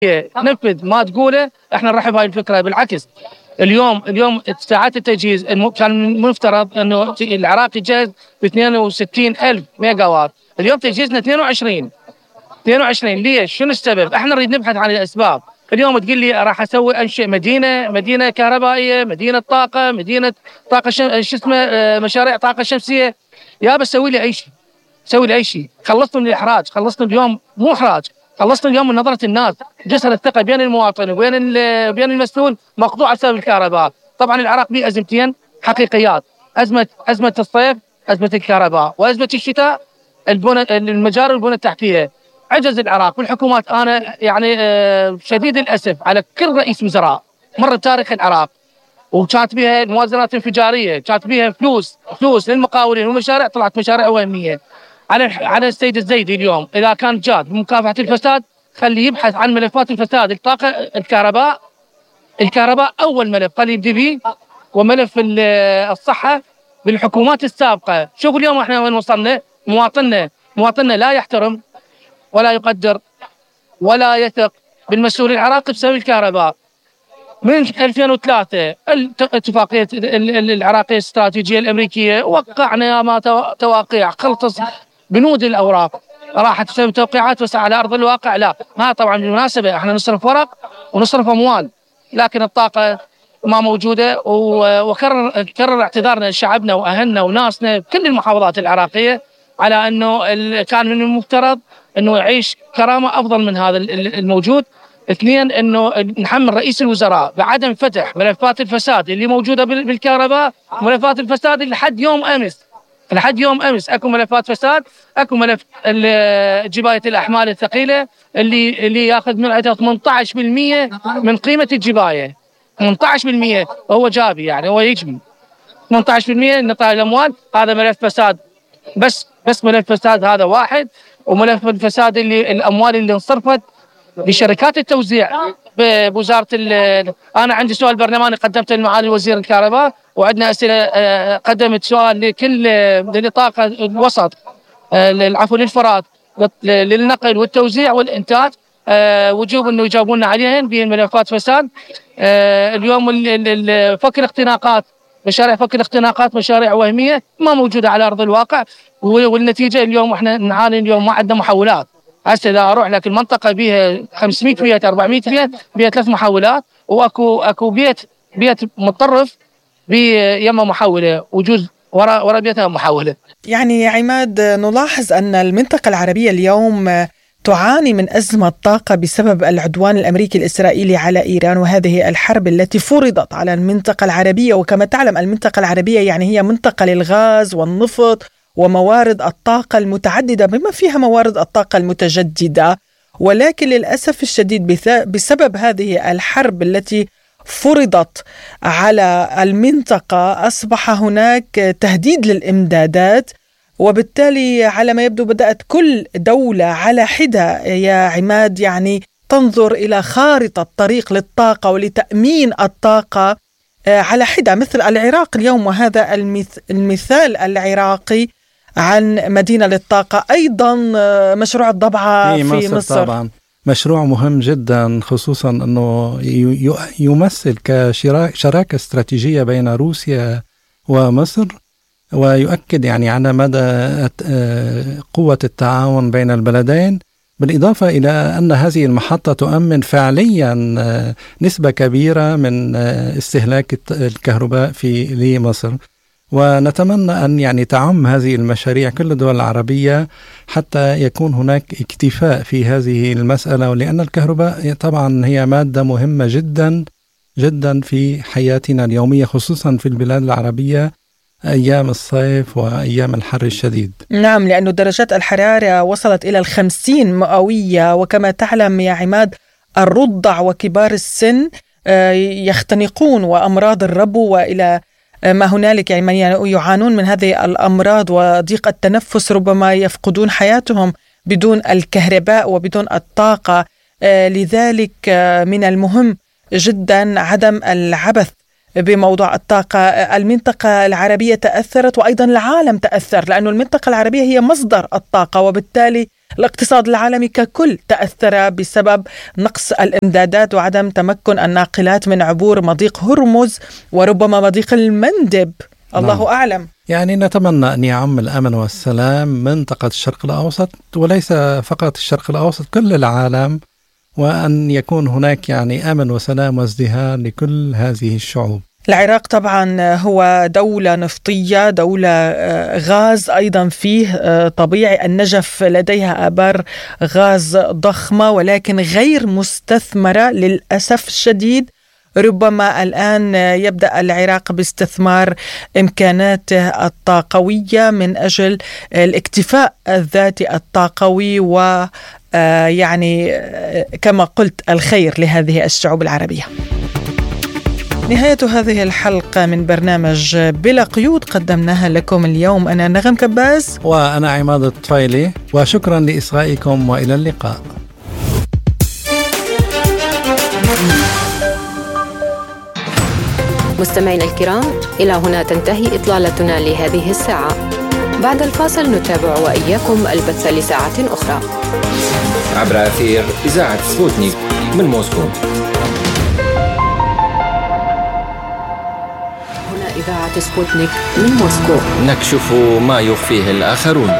تنفذ ما تقوله احنا نرحب هاي الفكرة. بالعكس اليوم ساعات التجهيز كان المفترض انه العراق يجهز ب 62,000 ميجا وات، اليوم تجهيزنا 22. ليش؟ شنو السبب؟ احنا نريد نبحث عن الاسباب. اليوم تقول لي راح اسوي انشئ مدينه كهربائيه، مدينه طاقه، مدينه طاقه مشاريع طاقه شمسيه. يا بس سوي لي اي شيء. خلصنا من الاحراج، خلصنا اليوم مو احراج، خلصنا اليوم من نظره الناس. جسر الثقه بين المواطن وبين المسؤول مقطوع بسبب الكهرباء. طبعا العراق به ازمتين حقيقيات، ازمه الصيف، ازمه الكهرباء، وازمه الشتاء المجاري والبنى التحتيه. عجز العراق والحكومات. انا يعني شديد الاسف على كل رئيس وزراء مر بتاريخ العراق وكانت بها موازنات انفجاريه، كانت بها فلوس للمقاولين والمشاريع، طلعت مشاريع وهميه. على السيد الزيدي اليوم اذا كان جاد بمكافحه الفساد خليه يبحث عن ملفات الفساد. الطاقه، الكهرباء اول ملف خليه يبدي به، وملف الصحه بالحكومات السابقه. شوفوا اليوم احنا وين وصلنا. مواطننا لا يحترم ولا يقدر ولا يثق بالمسؤول العراقي بسبب الكهرباء. من 2003 الاتفاقية العراقية الاستراتيجية الأمريكية وقعنا ما تواقيع، خلص بنود الأوراق، راحت تسوي توقيعات، بس على أرض الواقع لا. ما طبعا بالمناسبة احنا نصرف ورق ونصرف أموال، لكن الطاقة ما موجودة. وكرر اعتذارنا لشعبنا وأهلنا وناسنا بكل المحافظات العراقية على أنه كان من المفترض أنه يعيش كرامة أفضل من هذا الموجود. اثنين، أنه نحمل رئيس الوزراء بعدم فتح ملفات الفساد اللي موجودة بالكهرباء، ملفات الفساد اللي لحد يوم أمس أكو ملفات فساد. أكو ملف جباية الأحمال الثقيلة اللي يأخذ من 18% من قيمة الجباية. 18% هو جابي، يعني هو يجمي 18% نطلع الأموال. هذا ملف فساد، بس ملف فساد هذا واحد. وملف الفساد اللي الأموال اللي انصرفت لشركات التوزيع بوزارة أنا عندي سؤال برلماني قدمته لمعالي وزير الكهرباء، وعندنا أسئلة. قدمت سؤال لكل لطاقة الوسط، العفو للفرات، للنقل والتوزيع والإنتاج، وجوب إنه يجاوبونا عليهن بملفات فساد. اليوم فك الاختناقات، مشاريع فك الاختناقات مشاريع وهمية ما موجودة على أرض الواقع. والنتيجة اليوم احنا نعاني. اليوم ما عندنا محولات. هسه إذا أروح لك المنطقة بيها 500 بيت 400 بيت 3 محولات، وأكو بيت متطرف بيما محولة، وجوز ورا بيتها محولة. يعني عماد، نلاحظ أن المنطقة العربية اليوم تعاني من أزمة طاقة بسبب العدوان الأمريكي الإسرائيلي على إيران، وهذه الحرب التي فرضت على المنطقة العربية. وكما تعلم المنطقة العربية يعني هي منطقة للغاز والنفط وموارد الطاقة المتعددة بما فيها موارد الطاقة المتجددة. ولكن للأسف الشديد بسبب هذه الحرب التي فرضت على المنطقة أصبح هناك تهديد للإمدادات، وبالتالي على ما يبدو بدأت كل دولة على حدة يا عماد يعني تنظر إلى خارطة طريق للطاقة ولتأمين الطاقة على حدة، مثل العراق اليوم. وهذا المثال العراقي عن مدينة للطاقة. أيضا مشروع الضبعة في مصر طبعا مشروع مهم جدا، خصوصا أنه يمثل كشراكة استراتيجية بين روسيا ومصر، ويؤكد يعني على مدى قوة التعاون بين البلدين، بالإضافة إلى أن هذه المحطة تؤمن فعليا نسبة كبيرة من استهلاك الكهرباء لمصر. ونتمنى أن يعني تعم هذه المشاريع كل الدول العربية حتى يكون هناك اكتفاء في هذه المسألة، ولأن الكهرباء طبعا هي مادة مهمة جدا جدا في حياتنا اليومية، خصوصا في البلاد العربية أيام الصيف وأيام الحر الشديد. نعم، لأن درجات الحرارة وصلت إلى 50 مئوية. وكما تعلم يا عماد الرضع وكبار السن يختنقون، وأمراض الربو وإلى ما هنالك يعني من يعانون من هذه الأمراض وضيق التنفس ربما يفقدون حياتهم بدون الكهرباء وبدون الطاقة. لذلك من المهم جدا عدم العبث بموضوع الطاقة. المنطقة العربية تأثرت وأيضا العالم تأثر، لأن المنطقة العربية هي مصدر الطاقة، وبالتالي الاقتصاد العالمي ككل تأثر بسبب نقص الإمدادات وعدم تمكن الناقلات من عبور مضيق هرمز وربما مضيق المندب. الله أعلم. يعني نتمنى أن يعم الأمن والسلام منطقة الشرق الأوسط، وليس فقط الشرق الأوسط، كل العالم، وأن يكون هناك يعني أمن وسلام وازدهار لكل هذه الشعوب. العراق طبعا هو دولة نفطية، دولة غاز أيضا فيه طبيعي. النجف لديها آبار غاز ضخمة ولكن غير مستثمرة للأسف الشديد. ربما الآن يبدأ العراق باستثمار إمكاناته الطاقوية من أجل الاكتفاء الذاتي الطاقوي ويعني كما قلت الخير لهذه الشعوب العربية. نهاية هذه الحلقة من برنامج بلا قيود قدمناها لكم اليوم أنا نغم كباس وأنا عماد الطفيلي، وشكرا لإصغائكم وإلى اللقاء. مستمعينا الكرام، إلى هنا تنتهي إطلالتنا لهذه الساعة. بعد الفاصل نتابع وإياكم البث لساعة أخرى عبر أثير إذاعة سبوتنيك من موسكو. هنا إذاعة سبوتنيك من موسكو، نكشف ما يخفيه الآخرون.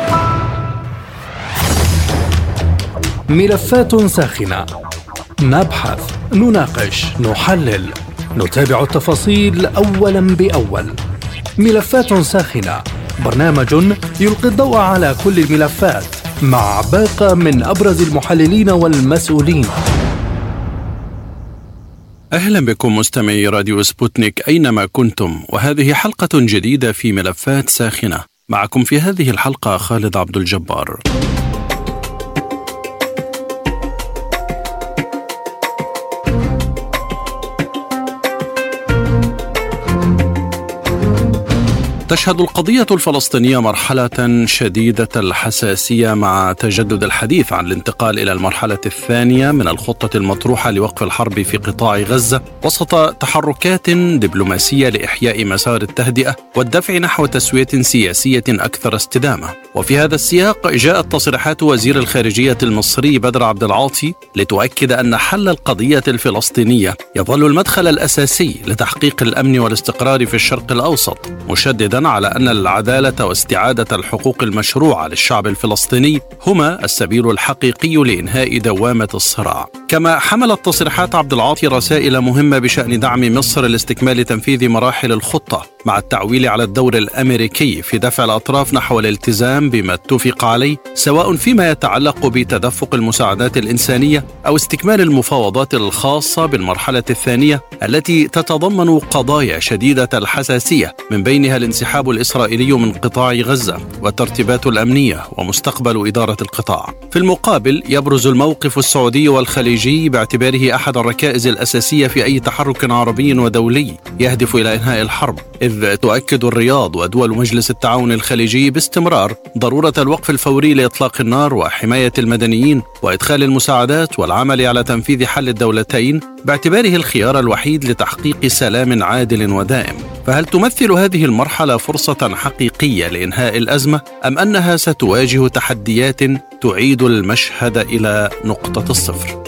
ملفات ساخنة، نبحث، نناقش، نحلل، نتابع التفاصيل أولا بأول. ملفات ساخنة، برنامج يلقي الضوء على كل الملفات مع باقة من أبرز المحللين والمسؤولين. أهلا بكم مستمعي راديو سبوتنيك أينما كنتم، وهذه حلقة جديدة في ملفات ساخنة. معكم في هذه الحلقة خالد عبد الجبار. تشهد القضية الفلسطينية مرحلة شديدة الحساسية مع تجدد الحديث عن الانتقال إلى المرحلة الثانية من الخطة المطروحة لوقف الحرب في قطاع غزة، وسط تحركات دبلوماسية لإحياء مسار التهدئة والدفع نحو تسوية سياسية أكثر استدامة. وفي هذا السياق جاءت تصريحات وزير الخارجية المصري بدر عبد العاطي لتؤكد أن حل القضية الفلسطينية يظل المدخل الأساسي لتحقيق الأمن والاستقرار في الشرق الأوسط، مشددا على أن العدالة واستعادة الحقوق المشروعة للشعب الفلسطيني هما السبيل الحقيقي لإنهاء دوامة الصراع. كما حملت تصريحات عبد العاطي رسائل مهمة بشأن دعم مصر لاستكمال تنفيذ مراحل الخطة، مع التعويل على الدور الأمريكي في دفع الأطراف نحو الالتزام بما اتفق عليه، سواء فيما يتعلق بتدفق المساعدات الإنسانية أو استكمال المفاوضات الخاصة بالمرحلة الثانية التي تتضمن قضايا شديدة الحساسية، من بينها الانسحاب الإسرائيلي من قطاع غزة والترتيبات الأمنية ومستقبل إدارة القطاع. في المقابل يبرز الموقف السعودي والخليجي باعتباره أحد الركائز الأساسية في أي تحرك عربي ودولي يهدف إلى إنهاء الحرب، إذ تؤكد الرياض ودول مجلس التعاون الخليجي باستمرار ضرورة الوقف الفوري لإطلاق النار وحماية المدنيين وإدخال المساعدات والعمل على تنفيذ حل الدولتين باعتباره الخيار الوحيد لتحقيق سلام عادل ودائم. فهل تمثل هذه المرحلة فرصة حقيقية لإنهاء الأزمة، أم أنها ستواجه تحديات تعيد المشهد إلى نقطة الصفر؟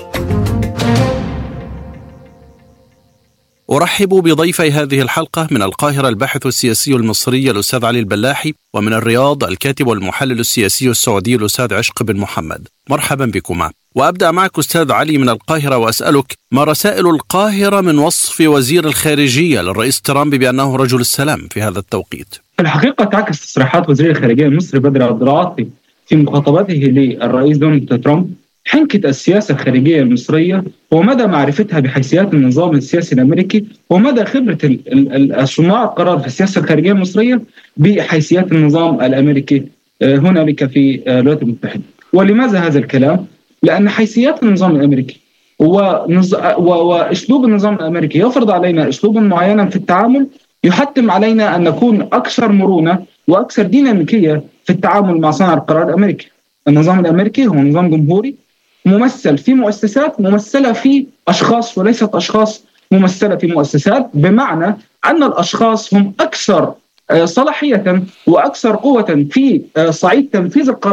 أرحب بضيفي هذه الحلقة: من القاهرة الباحث السياسي المصري الأستاذ علي البلاحي، ومن الرياض الكاتب والمحلل السياسي السعودي الأستاذ عشق بن محمد. مرحبا بكما. وأبدأ معك أستاذ علي من القاهرة وأسألك ما رسائل القاهرة من وصف وزير الخارجية للرئيس ترامب بأنه رجل السلام في هذا التوقيت؟ الحقيقة تعكس تصريحات وزير الخارجية المصري بدر عبد العاطي في مخاطبته للرئيس دونالد ترامب حنكة السياسة الخارجية المصرية ومدى معرفتها بحيثيات النظام السياسي الأمريكي ومدى خبرة صناع القرار في السياسة الخارجية المصرية بحيثيات النظام الأمريكي هنالك في الولايات المتحدة. ولماذا هذا الكلام؟ لأن حيثيات النظام الأمريكي وأسلوب النظام الأمريكي يفرض علينا أسلوبا معينا في التعامل، يحتم علينا أن نكون أكثر مرونة وأكثر ديناميكية في التعامل مع صانع القرار الأمريكي. النظام الأمريكي هو نظام جمهوري ممثل في مؤسسات ممثلة في أشخاص، وليست أشخاص ممثلة في مؤسسات، بمعنى أن الأشخاص هم أكثر صلاحية وأكثر قوة في صعيد تنفيذ القرار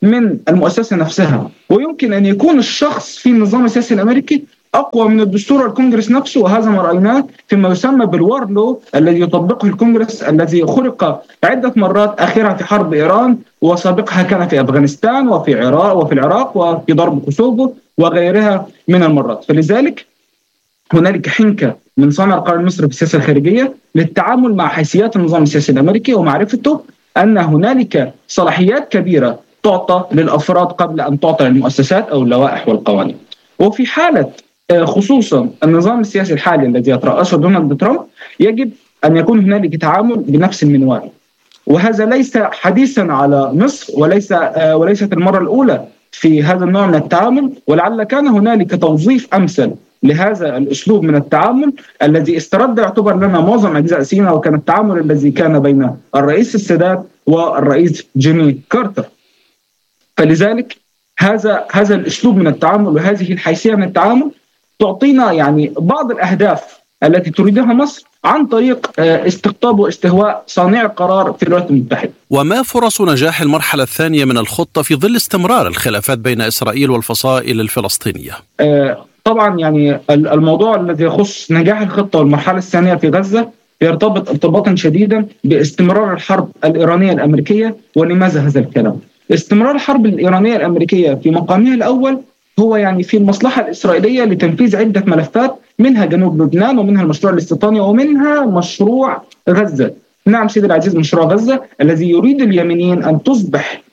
من المؤسسة نفسها، ويمكن أن يكون الشخص في النظام السياسي الأمريكي أقوى من الدستور والكونغرس نفسه، وهذا ما رأيناه فيما يسمى بالوارلو الذي يطبقه الكونغرس، الذي خلق عدة مرات، آخرها في حرب إيران، وسابقها كان في أفغانستان وفي العراق وفي ضرب كوسوفو وغيرها من المرات. فلذلك هنالك حنكة من صانع القرار المصري في السياسة الخارجية للتعامل مع حيثيات النظام السياسي الأمريكي، ومعرفته أن هنالك صلاحيات كبيرة تعطى للأفراد قبل أن تعطى للمؤسسات أو اللوائح والقوانين. وفي حالة خصوصا النظام السياسي الحالي الذي يترأسه دونالد ترامب، يجب أن يكون هنالك تعامل بنفس المنوال، وهذا ليس حديثا على مصر وليست المرة الأولى في هذا النوع من التعامل، ولعل كان هنالك توظيف أمثل لهذا الأسلوب من التعامل الذي استرد يعتبر لنا معظم أجزاء سيناء، وكان التعامل الذي كان بين الرئيس السادات والرئيس جيمي كارتر. فلذلك هذا الأسلوب من التعامل وهذه الحيثية من التعامل تعطينا يعني بعض الأهداف التي تريدها مصر عن طريق استقطاب واستهواء صانع القرار في الولايات المتحدة. وما فرص نجاح المرحلة الثانية من الخطة في ظل استمرار الخلافات بين إسرائيل والفصائل الفلسطينية؟ طبعا يعني الموضوع الذي يخص نجاح الخطة والمرحلة الثانية في غزة يرتبط ارتباطا شديدا باستمرار الحرب الإيرانية الأمريكية. ولماذا هذا الكلام؟ استمرار الحرب الإيرانية الأمريكية في مقامها الأول هو يعني في المصلحة الإسرائيلية لتنفيذ عدة ملفات، منها جنوب لبنان ومنها المشروع الاستيطاني ومنها مشروع غزة. نعم سيدي العزيز، مشروع غزة الذي يريد اليمنيين أن تصبح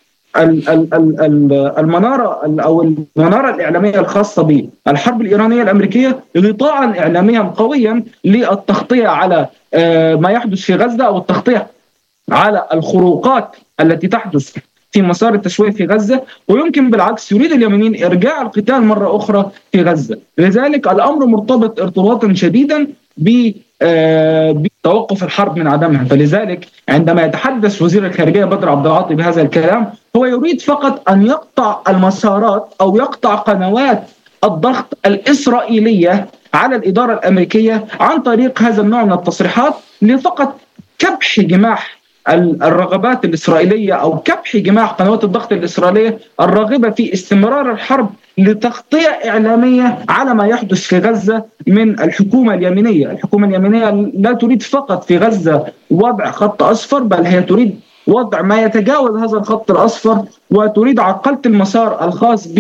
المنارة الإعلامية الخاصة بالحرب الإيرانية الأمريكية غطاء إعلاميا قويا للتغطية على ما يحدث في غزة، أو التغطية على الخروقات التي تحدث في مسار التشويه في غزة. ويمكن بالعكس يريد اليمنيين إرجاع القتال مرة أخرى في غزة. لذلك الأمر مرتبط ارتباطا شديدا بتوقف الحرب من عدمها. فلذلك عندما يتحدث وزير الخارجية بدر عبد العاطي بهذا الكلام، هو يريد فقط أن يقطع المسارات أو يقطع قنوات الضغط الإسرائيلية على الإدارة الأمريكية عن طريق هذا النوع من التصريحات، لفقط كبح جماح الرغبات الإسرائيلية أو كبح جماح قنوات الضغط الإسرائيلية الراغبة في استمرار الحرب لتغطية إعلامية على ما يحدث في غزة من الحكومة اليمنية. الحكومة اليمنية لا تريد فقط في غزة وضع خط أصفر، بل هي تريد وضع ما يتجاوز هذا الخط الأصفر، وتريد عقلة المسار الخاص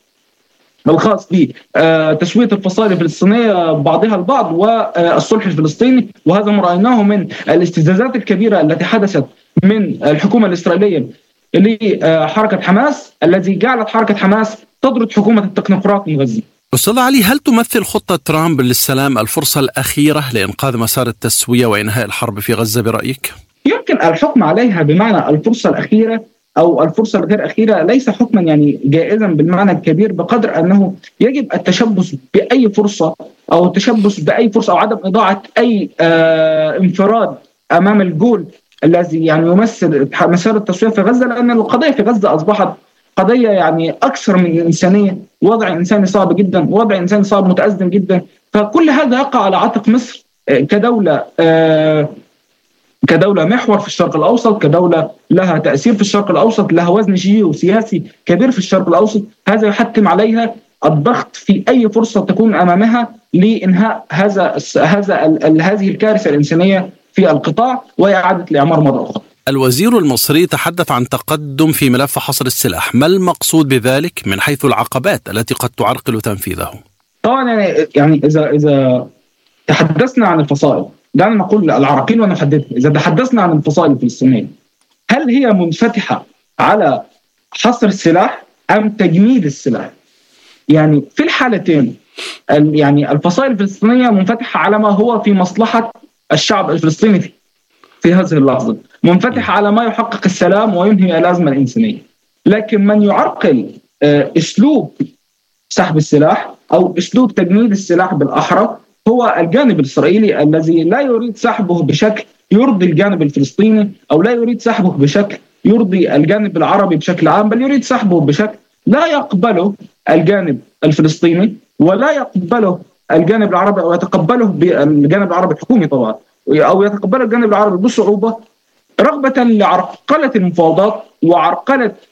بتسوية الفصائل الفلسطينية بعضها البعض والصلح الفلسطيني. وهذا ما رأيناه من الاستفزازات الكبيرة التي حدثت من الحكومة الإسرائيلية لحركة حماس، الذي جعلت حركة حماس تطرد حكومة التكنوقراط من غزة. أستاذ علي، هل تمثل خطة ترامب للسلام الفرصة الأخيرة لإنقاذ مسار التسوية وإنهاء الحرب في غزة برأيك؟ يمكن الحكم عليها بمعنى الفرصة الأخيرة أو الفرصة الغير أخيرة ليس حكما يعني جائزا بالمعنى الكبير، بقدر أنه يجب التشبث بأي فرصة أو التشبث بأي فرصة أو عدم إضاعة أي انفراد أمام الجول الذي يعني يمثل مسار التسوية في غزة، لأن القضية في غزة أصبحت قضية يعني أكثر من الإنسانية، وضع إنساني صعب جدا، وضع إنساني صعب متأزم جدا. فكل هذا يقع على عاتق مصر كدولة محور في الشرق الأوسط، كدولة لها تأثير في الشرق الأوسط، لها وزن جيوسياسي كبير في الشرق الأوسط. هذا يحتم عليها الضغط في أي فرصة تكون أمامها لإنهاء هذه الكارثة الإنسانية في القطاع وإعادة الإعمار مرة أخرى. الوزير المصري تحدث عن تقدم في ملف حصر السلاح، ما المقصود بذلك من حيث العقبات التي قد تعرقل تنفيذه؟ طبعا يعني إذا تحدثنا عن الفصائل، دعنا نقول العراقيل ونحددها. إذا تحدثنا عن الفصائل الفلسطينية، هل هي منفتحة على حصر السلاح أم تجميد السلاح؟ يعني في الحالتين يعني الفصائل الفلسطينية منفتحة على ما هو في مصلحة الشعب الفلسطيني في هذه اللحظة، منفتحة على ما يحقق السلام وينهي الأزمة الإنسانية. لكن من يعرقل أسلوب سحب السلاح أو أسلوب تجميد السلاح بالأحرى هو الجانب الإسرائيلي، الذي لا يريد سحبه بشكل يرضي الجانب الفلسطيني، أو لا يريد سحبه بشكل يرضي الجانب العربي بشكل عام، بل يريد سحبه بشكل لا يقبله الجانب الفلسطيني ولا يقبله الجانب العربي، أو يتقبله بالجانب العربي الحكومي طبعا، أو يتقبله الجانب العربي بصعوبة، رغبة لعرقلة المفاوضات وعرقلة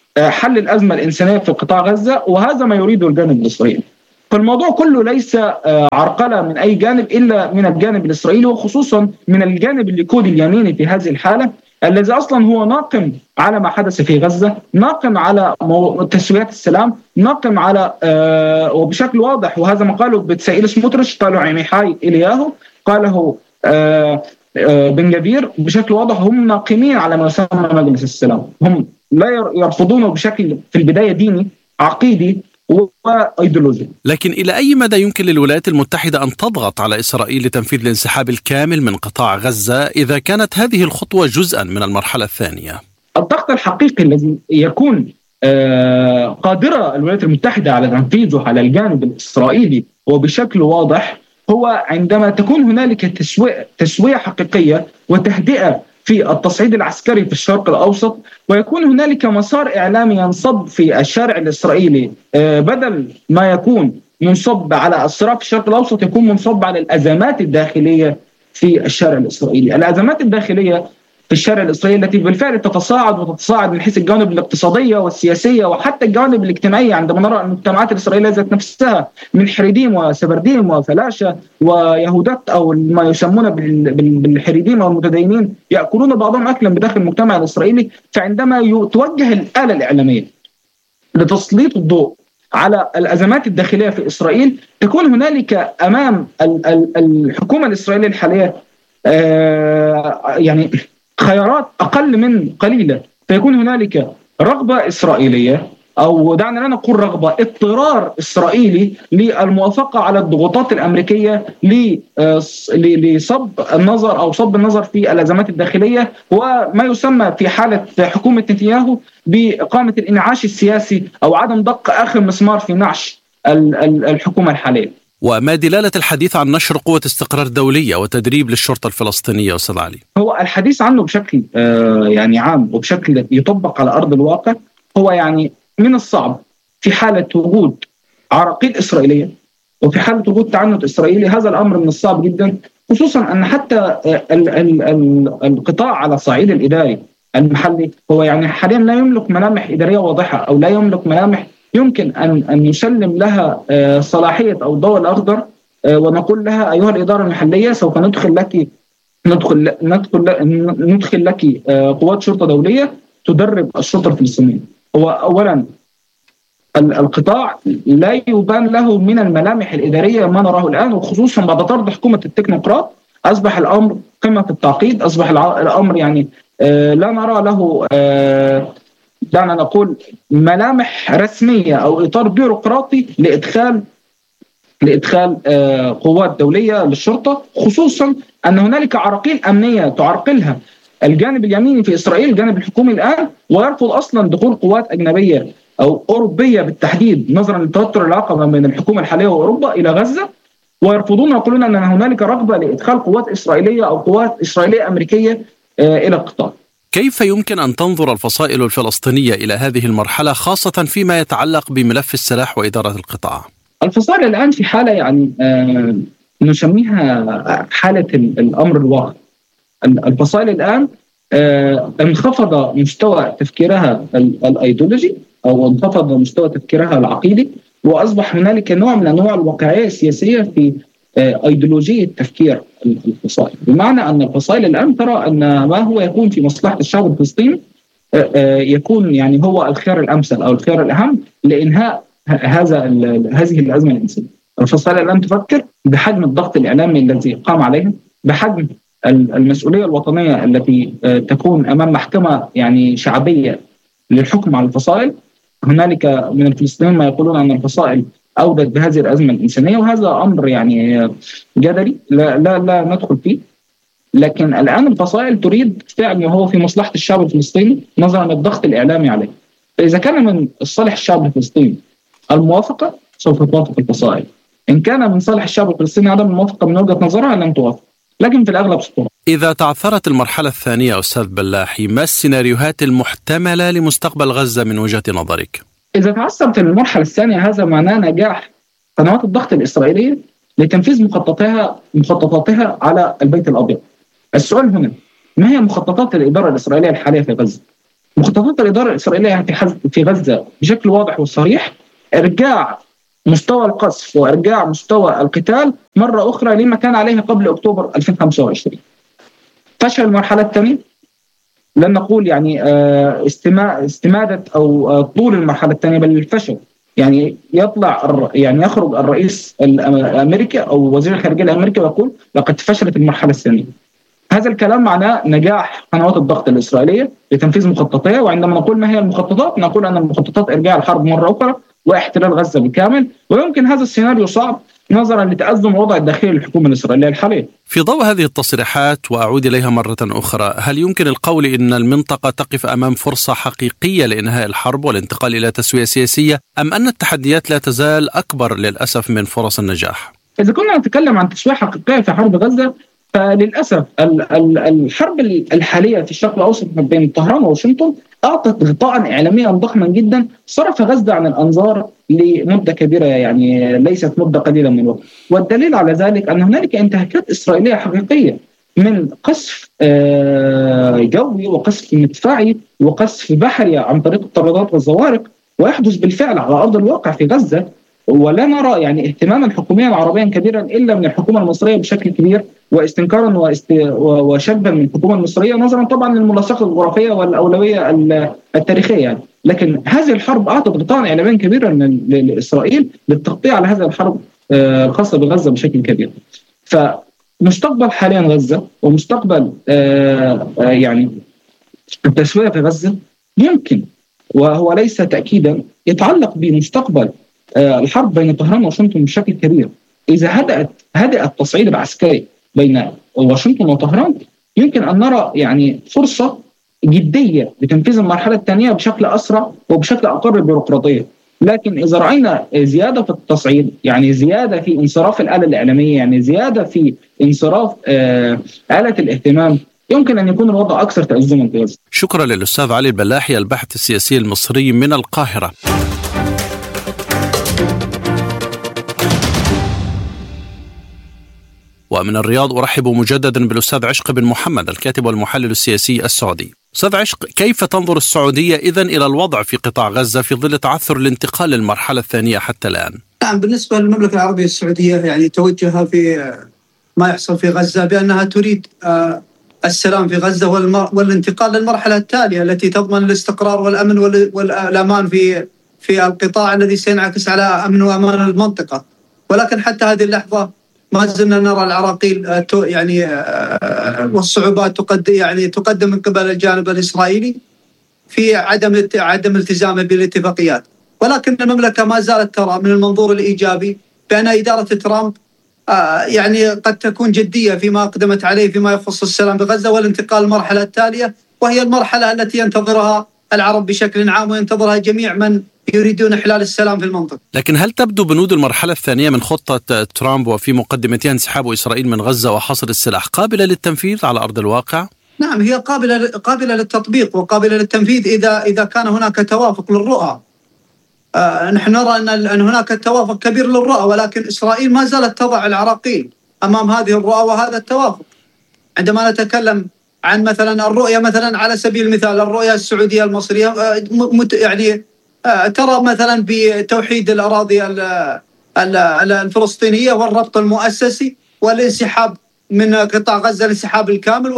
حل الأزمة الإنسانية في قطاع غزة، وهذا ما يريده الجانب الإسرائيلي. فالموضوع كله ليس عرقلة من أي جانب إلا من الجانب الإسرائيلي، وخصوصا من الجانب الليكودي اليميني في هذه الحالة، الذي أصلا هو ناقم على ما حدث في غزة، ناقم على تسويات السلام، ناقم على وبشكل واضح، وهذا ما قاله بتسائيل سموتريتش، قاله عميحاي إلياهو، قاله بن جفير بشكل واضح، هم ناقمين على ما يسمى مجلس السلام. هم لا يرفضونه بشكل في البداية ديني عقيدي وأيديولوجي. لكن إلى أي مدى يمكن للولايات المتحدة أن تضغط على إسرائيل لتنفيذ الانسحاب الكامل من قطاع غزة إذا كانت هذه الخطوة جزءا من المرحلة الثانية؟ الضغط الحقيقي الذي يكون قادرة الولايات المتحدة على تنفيذه على الجانب الإسرائيلي وبشكل واضح هو عندما تكون هنالك تسوية حقيقية وتهدئة في التصعيد العسكري في الشرق الأوسط، ويكون هنالك مسار إعلامي ينصب في الشارع الإسرائيلي، بدل ما يكون منصب على الصراع في الشرق الأوسط يكون منصب على الأزمات الداخلية في الشارع الإسرائيلي. الأزمات الداخلية في الشارع الإسرائيلي التي بالفعل تتصاعد من حيث الجوانب الاقتصادية والسياسية وحتى الجوانب الاجتماعية، عندما نرى المجتمعات الإسرائيلية ذات نفسها من حريديم وسبرديم وفلاشة ويهودات أو ما يسمون بالحريديم والمتدينين يأكلون بعضهم أكلا بداخل المجتمع الإسرائيلي. فعندما توجه الآلة الإعلامية لتسليط الضوء على الأزمات الداخلية في إسرائيل، تكون هنالك أمام الحكومة الإسرائيلية الحالية يعني خيارات أقل من قليلة، فيكون هنالك رغبة إسرائيلية، أو دعنا لا نقول رغبة، اضطرار إسرائيلي للموافقة على الضغوطات الأمريكية لصب النظر أو صب النظر في الأزمات الداخلية، وما يسمى في حالة حكومة نتنياهو بإقامة الإنعاش السياسي أو عدم دق آخر مسمار في نعش الحكومة الحالية. وما دلالة الحديث عن نشر قوة استقرار دولية وتدريب للشرطة الفلسطينية أستاذ علي؟ هو الحديث عنه بشكل يعني عام وبشكل يطبق على أرض الواقع، هو يعني من الصعب في حالة وجود عراقيل إسرائيلية وفي حالة وجود تعنت إسرائيلي، هذا الأمر من الصعب جدا، خصوصا أن حتى القطاع على الصعيد الإداري المحلي هو يعني حاليا لا يملك ملامح إدارية واضحة، أو لا يملك ملامح يمكن أن يسلم لها صلاحية أو الضوء الأخضر ونقول لها أيها الإدارة المحلية سوف ندخل لك قوات شرطة دولية تدرب الشرطة الفلسطينية. هو أولا القطاع لا يبان له من الملامح الإدارية ما نراه الآن، وخصوصا بعد طرد حكومة التكنوقراط أصبح الأمر قمة التعقيد، أصبح الأمر يعني لا نرى له دعنا نقول ملامح رسمية أو إطار بيروقراطي لإدخال قوات دولية للشرطة، خصوصا أن هنالك عراقيل أمنية تعرقلها الجانب اليميني في إسرائيل، الجانب الحكومي الآن، ويرفض أصلا دخول قوات أجنبية أو أوروبية بالتحديد نظرا لتوتر العلاقة بين الحكومة الحالية وأوروبا إلى غزة، ويرفضون يقولون أن هنالك رغبة لإدخال قوات إسرائيلية أو قوات إسرائيلية أمريكية إلى القطاع. كيف يمكن أن تنظر الفصائل الفلسطينية إلى هذه المرحلة خاصة فيما يتعلق بملف السلاح وإدارة القطاع؟ الفصائل الآن في حالة يعني نسميها حالة الأمر الواقع. الفصائل الآن انخفض مستوى تفكيرها الأيديولوجي أو انخفض مستوى تفكيرها العقيدي، وأصبح هنالك نوع من أنواع الواقعية السياسية في أيديولوجية تفكير الفصائل، بمعنى أن الفصائل الآن ترى أن ما هو يكون في مصلحة الشعب الفلسطيني يكون يعني هو الخيار الأمثل أو الخيار الأهم لإنهاء هذه الأزمة الإنسانية. الفصائل الآن تفكر بحجم الضغط الإعلامي الذي قام عليهم، بحجم المسؤولية الوطنية التي تكون أمام محكمة يعني شعبية للحكم على الفصائل. هنالك من الفلسطينيين ما يقولون أن الفصائل أودت بهذه الأزمة الإنسانية، وهذا أمر يعني جدلي لا ندخل فيه، لكن الآن الفصائل تريد فعل ما هو في مصلحة الشعب الفلسطيني نظرا للضغط الإعلامي عليه. فإذا كان من صالح الشعب الفلسطيني الموافقة سوف توافق الفصائل، إن كان من صالح الشعب الفلسطيني عدم الموافقة من وجهة نظرها لن توافق، لكن في الأغلب سطور. إذا تعثرت المرحلة الثانية أستاذ بلاحي، ما السيناريوهات المحتملة لمستقبل غزة من وجهة نظرك؟ إذا تعثرت المرحلة الثانية هذا معناه نجاح قنوات الضغط الإسرائيلية لتنفيذ مخططاتها على البيت الأبيض. السؤال هنا، ما هي مخططات الإدارة الإسرائيلية الحالية في غزة؟ مخططات الإدارة الإسرائيلية في غزة بشكل واضح وصريح إرجاع مستوى القصف وإرجاع مستوى القتال مرة أخرى لما كان عليه قبل أكتوبر 2025. فشل المرحلة الثانية، لن نقول يعني استمادة أو طول المرحلة الثانية، بل الفشل. يعني يخرج الرئيس الأمريكي أو وزير الخارجية الأمريكي ويقول لقد فشلت المرحلة الثانية. هذا الكلام معناه نجاح قنوات الضغط الإسرائيلية لتنفيذ مخططاتها. وعندما نقول ما هي المخططات، نقول أن المخططات إرجاع الحرب مرة أخرى واحتلال غزة بالكامل. ويمكن هذا السيناريو صعب نظرا لتأزم الوضع الداخلي للحكومة الإسرائيلية الحالية. في ضوء هذه التصريحات وأعود إليها مرة أخرى، هل يمكن القول إن المنطقة تقف أمام فرصة حقيقية لإنهاء الحرب والانتقال إلى تسوية سياسية، أم أن التحديات لا تزال أكبر للأسف من فرص النجاح؟ إذا كنا نتكلم عن تسوية حقيقية في حرب غزة، فللأسف الحرب الحالية في الشرق الأوسط بين طهران وواشنطن أعطت غطاء إعلاميا ضخما جدا صرف غزة عن الأنظار لمدة كبيرة، يعني ليست مدة قليلة من الوقت. والدليل على ذلك أن هنالك انتهاكات إسرائيلية حقيقية من قصف جوي وقصف مدفعي وقصف بحري عن طريق الطيارات والزوارق، ويحدث بالفعل على أرض الواقع في غزة. ولا نرى يعني اهتماما حكوميا عربيا كبيرا إلا من الحكومة المصرية بشكل كبير، واستنكارا وشبا من الحكومة المصرية نظرا طبعا للملاصقة الجغرافية والأولوية التاريخية يعني. لكن هذه الحرب أعطت غطاء إعلاميا كبيرا لإسرائيل للتغطية على هذه الحرب الخاصة بغزة بشكل كبير. فمستقبل حاليا غزة ومستقبل يعني التسوية في غزة يمكن، وهو ليس تأكيدا، يتعلق بمستقبل الحرب بين طهران وواشنطن بشكل كبير. إذا هدأ التصعيد العسكري بين واشنطن وطهران، يمكن أن نرى يعني فرصة جدية لتنفيذ المرحلة الثانية بشكل أسرع وبشكل أقل بيروقراطية. لكن إذا رأينا زيادة في التصعيد، يعني زيادة في انصراف الآلة الإعلامية، يعني زيادة في انصراف آلة الاهتمام، يمكن أن يكون الوضع أكثر تأزما في غزة. شكرا للأستاذ علي البلاحي الباحث السياسي المصري من القاهرة. ومن الرياض أرحب مجددا بالأستاذ عشق بن محمد الكاتب والمحلل السياسي السعودي. أستاذ عشق، كيف تنظر السعودية إذن إلى الوضع في قطاع غزة في ظل تعثر الانتقال للمرحلة الثانية حتى الآن؟ نعم، بالنسبة للمملكة العربية السعودية يعني توجه في ما يحصل في غزة بأنها تريد السلام في غزة والانتقال للمرحلة التالية التي تضمن الاستقرار والأمن والأمان في القطاع الذي سينعكس على أمن وأمان المنطقة. ولكن حتى هذه اللحظة ما زلنا نرى العراقيل يعني والصعوبات تقدم من قبل الجانب الإسرائيلي في عدم التزامه بالاتفاقيات. ولكن المملكة ما زالت ترى من المنظور الإيجابي بأن إدارة ترامب يعني قد تكون جدية فيما أقدمت عليه فيما يخص السلام بغزة والانتقال للمرحلة التالية، وهي المرحلة التي ينتظرها العرب بشكل عام وينتظرها جميع من يريدون إحلال السلام في المنطقة. لكن هل تبدو بنود المرحلة الثانية من خطة ترامب وفي مقدمتها انسحاب إسرائيل من غزة وحصر السلاح قابلة للتنفيذ على أرض الواقع؟ نعم، هي قابلة للتطبيق وقابلة للتنفيذ إذا كان هناك توافق للرؤى. نحن نرى أن هناك توافق كبير للرؤى، ولكن إسرائيل ما زالت تضع العراقيل أمام هذه الرؤى وهذا التوافق. عندما نتكلم عن مثلا الرؤية، مثلا على سبيل المثال الرؤية السعودية المصرية يعني ترى مثلا بتوحيد الأراضي الفلسطينية والربط المؤسسي والانسحاب من قطاع غزة، الانسحاب الكامل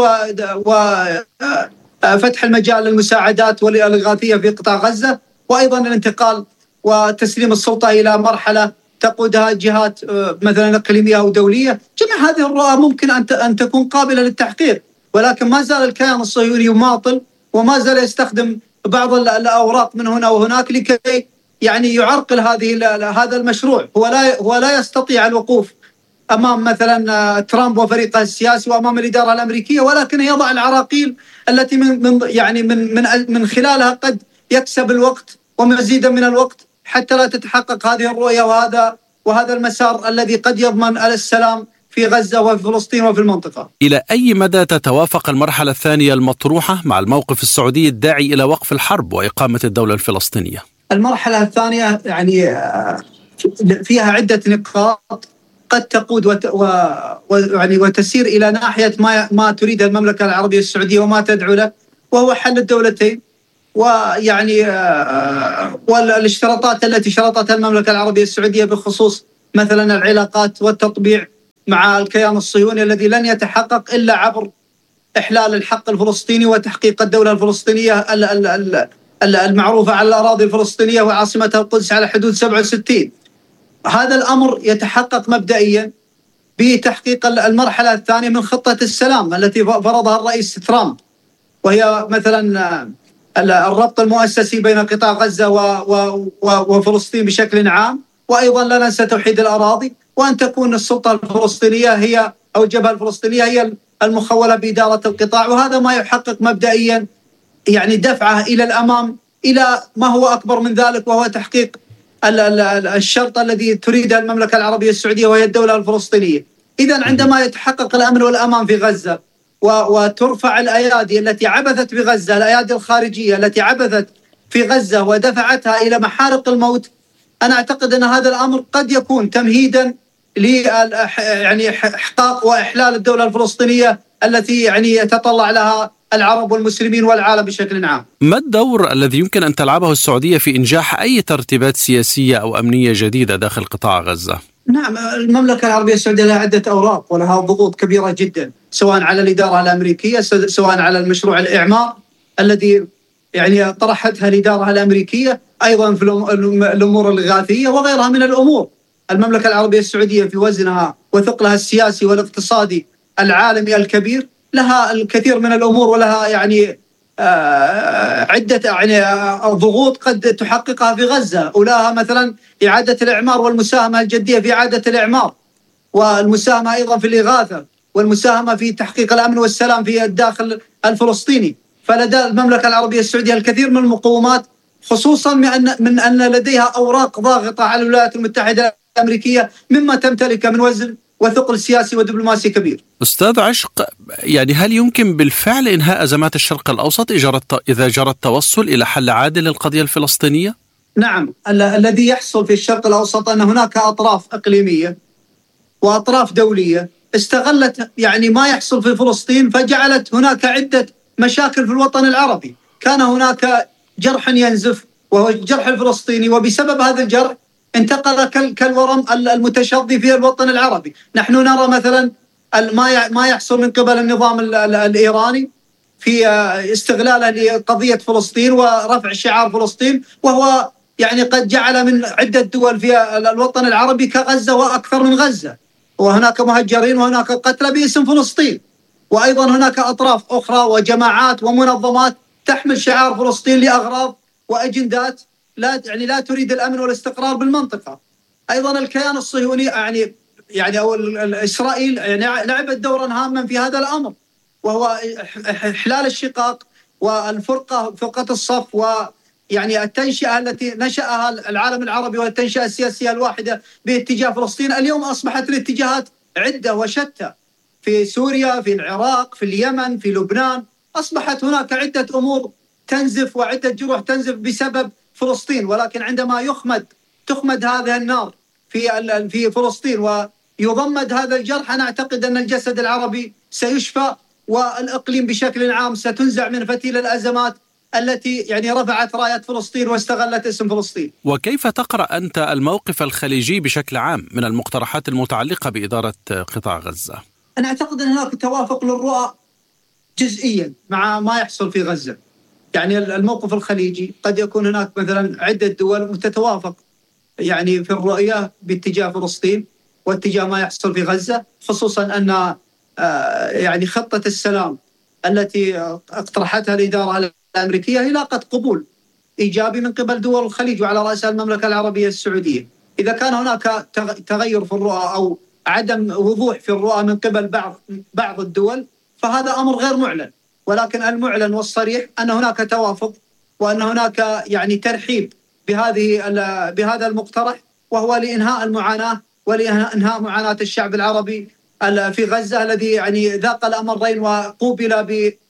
وفتح المجال للمساعدات والإغاثية في قطاع غزة، وأيضا الانتقال وتسليم السلطة إلى مرحلة تقودها جهات مثلا إقليمية أو دولية. جميع هذه الرؤى ممكن أن تكون قابلة للتحقيق، ولكن ما زال الكيان الصهيوني يماطل وما زال يستخدم بعض الأوراق من هنا وهناك لكي يعني يعرقل هذا المشروع. هو لا يستطيع الوقوف أمام مثلا ترامب وفريقه السياسي وأمام الإدارة الأمريكية، ولكن يضع العراقيل التي من خلالها قد يكسب الوقت ومزيدا من الوقت حتى لا تتحقق هذه الرؤية وهذا المسار الذي قد يضمن السلام في غزة وفي فلسطين وفي المنطقة. إلى أي مدى تتوافق المرحلة الثانية المطروحة مع الموقف السعودي الداعي إلى وقف الحرب وإقامة الدولة الفلسطينية؟ المرحلة الثانية يعني فيها عدة نقاط قد تقود وتسير إلى ناحية ما تريد المملكة العربية السعودية وما تدعو له، وهو حل الدولتين ويعني والاشتراطات التي شرطتها المملكة العربية السعودية بخصوص مثلا العلاقات والتطبيع مع الكيان الصهيوني الذي لن يتحقق إلا عبر إحلال الحق الفلسطيني وتحقيق الدولة الفلسطينية المعروفة على الأراضي الفلسطينية وعاصمتها القدس على حدود 67. هذا الأمر يتحقق مبدئيا بتحقيق المرحلة الثانية من خطة السلام التي فرضها الرئيس ترامب، وهي مثلا الربط المؤسسي بين قطاع غزة وفلسطين بشكل عام، وأيضا لا ننسى توحيد الأراضي، وأن تكون السلطة الفلسطينية هي أو الجبهة الفلسطينية هي المخولة بإدارة القطاع. وهذا ما يحقق مبدئيا يعني دفعة إلى الأمام إلى ما هو أكبر من ذلك، وهو تحقيق الشرط الذي تريده المملكة العربية السعودية وهي الدولة الفلسطينية. إذن عندما يتحقق الأمن والأمان في غزة وترفع الأيادي التي عبثت بغزة، الأيادي الخارجية التي عبثت في غزة ودفعتها إلى محارق الموت، أنا أعتقد أن هذا الأمر قد يكون تمهيدا يعني إحقاق وإحلال الدولة الفلسطينية التي يعني يتطلع لها العرب والمسلمين والعالم بشكل عام. ما الدور الذي يمكن أن تلعبه السعودية في إنجاح أي ترتيبات سياسية أو أمنية جديدة داخل قطاع غزة؟ نعم، المملكة العربية السعودية لها عدة أوراق ولها ضغوط كبيرة جدا، سواء على الإدارة الأمريكية، سواء على المشروع الإعمار الذي يعني طرحتها الإدارة الأمريكية، أيضا في الأمور الإغاثية وغيرها من الأمور. المملكة العربية السعودية في وزنها وثقلها السياسي والاقتصادي العالمي الكبير لها الكثير من الأمور، ولها يعني عدة يعني ضغوط قد تحققها في غزة، أولاها مثلا إعادة الإعمار والمساهمة الجدية في إعادة الإعمار، والمساهمة أيضا في الإغاثة، والمساهمة في تحقيق الأمن والسلام في الداخل الفلسطيني. فلدى المملكة العربية السعودية الكثير من المقومات، خصوصا من أن لديها أوراق ضاغطة على الولايات المتحدة الأمريكية مما تمتلك من وزن وثقل سياسي ودبلوماسي كبير. أستاذ عشق، يعني هل يمكن بالفعل إنهاء أزمات الشرق الأوسط إذا جرى التوصل إلى حل عادل للقضية الفلسطينية؟ نعم، الذي يحصل في الشرق الأوسط أن هناك أطراف إقليمية وأطراف دولية استغلت يعني ما يحصل في فلسطين، فجعلت هناك عدة مشاكل في الوطن العربي. كان هناك جرح ينزف وهو الجرح الفلسطيني، وبسبب هذا الجرح انتقل كالورم المتشظي في الوطن العربي. نحن نرى مثلا ما يحصل من قبل النظام الإيراني في استغلاله لقضية فلسطين ورفع شعار فلسطين، وهو يعني قد جعل من عدة دول في الوطن العربي كغزة وأكثر من غزة، وهناك مهجرين وهناك قتلى باسم فلسطين. وأيضا هناك أطراف أخرى وجماعات ومنظمات تحمل شعار فلسطين لأغراض وأجندات لا تريد الأمن والاستقرار بالمنطقة. أيضا الكيان الصهيوني يعني أو إسرائيل يعني لعبت دورا هاما في هذا الأمر، وهو إحلال الشقاق فرقة الصف، ويعني التنشئة التي نشأها العالم العربي والتنشئة السياسية الواحدة باتجاه فلسطين. اليوم أصبحت الاتجاهات عدة وشتى، في سوريا، في العراق، في اليمن، في لبنان. أصبحت هناك عدة أمور تنزف وعدة جروح تنزف بسبب فلسطين، ولكن عندما تخمد هذه النار في فلسطين ويضمد هذا الجرح، أنا أعتقد أن الجسد العربي سيشفى، والإقليم بشكل عام ستنزع من فتيل الأزمات التي يعني رفعت راية فلسطين واستغلت اسم فلسطين. وكيف تقرأ أنت الموقف الخليجي بشكل عام من المقترحات المتعلقة بإدارة قطاع غزة؟ أنا أعتقد أن هناك توافق للرؤى جزئيا مع ما يحصل في غزة. يعني الموقف الخليجي قد يكون هناك مثلا عدة دول تتوافق يعني في الرؤية باتجاه فلسطين واتجاه ما يحصل في غزة، خصوصا أن يعني خطة السلام التي اقترحتها الإدارة الأمريكية هي لاقت قبول إيجابي من قبل دول الخليج وعلى رأسها المملكة العربية السعودية. إذا كان هناك تغير في الرؤى أو عدم وضوح في الرؤى من قبل بعض الدول فهذا أمر غير معلن، ولكن المعلن والصريح أن هناك توافق وأن هناك يعني ترحيب بهذا المقترح، وهو لإنهاء المعاناة ولإنهاء معاناة الشعب العربي في غزة الذي يعني ذاق الأمرين وقوبل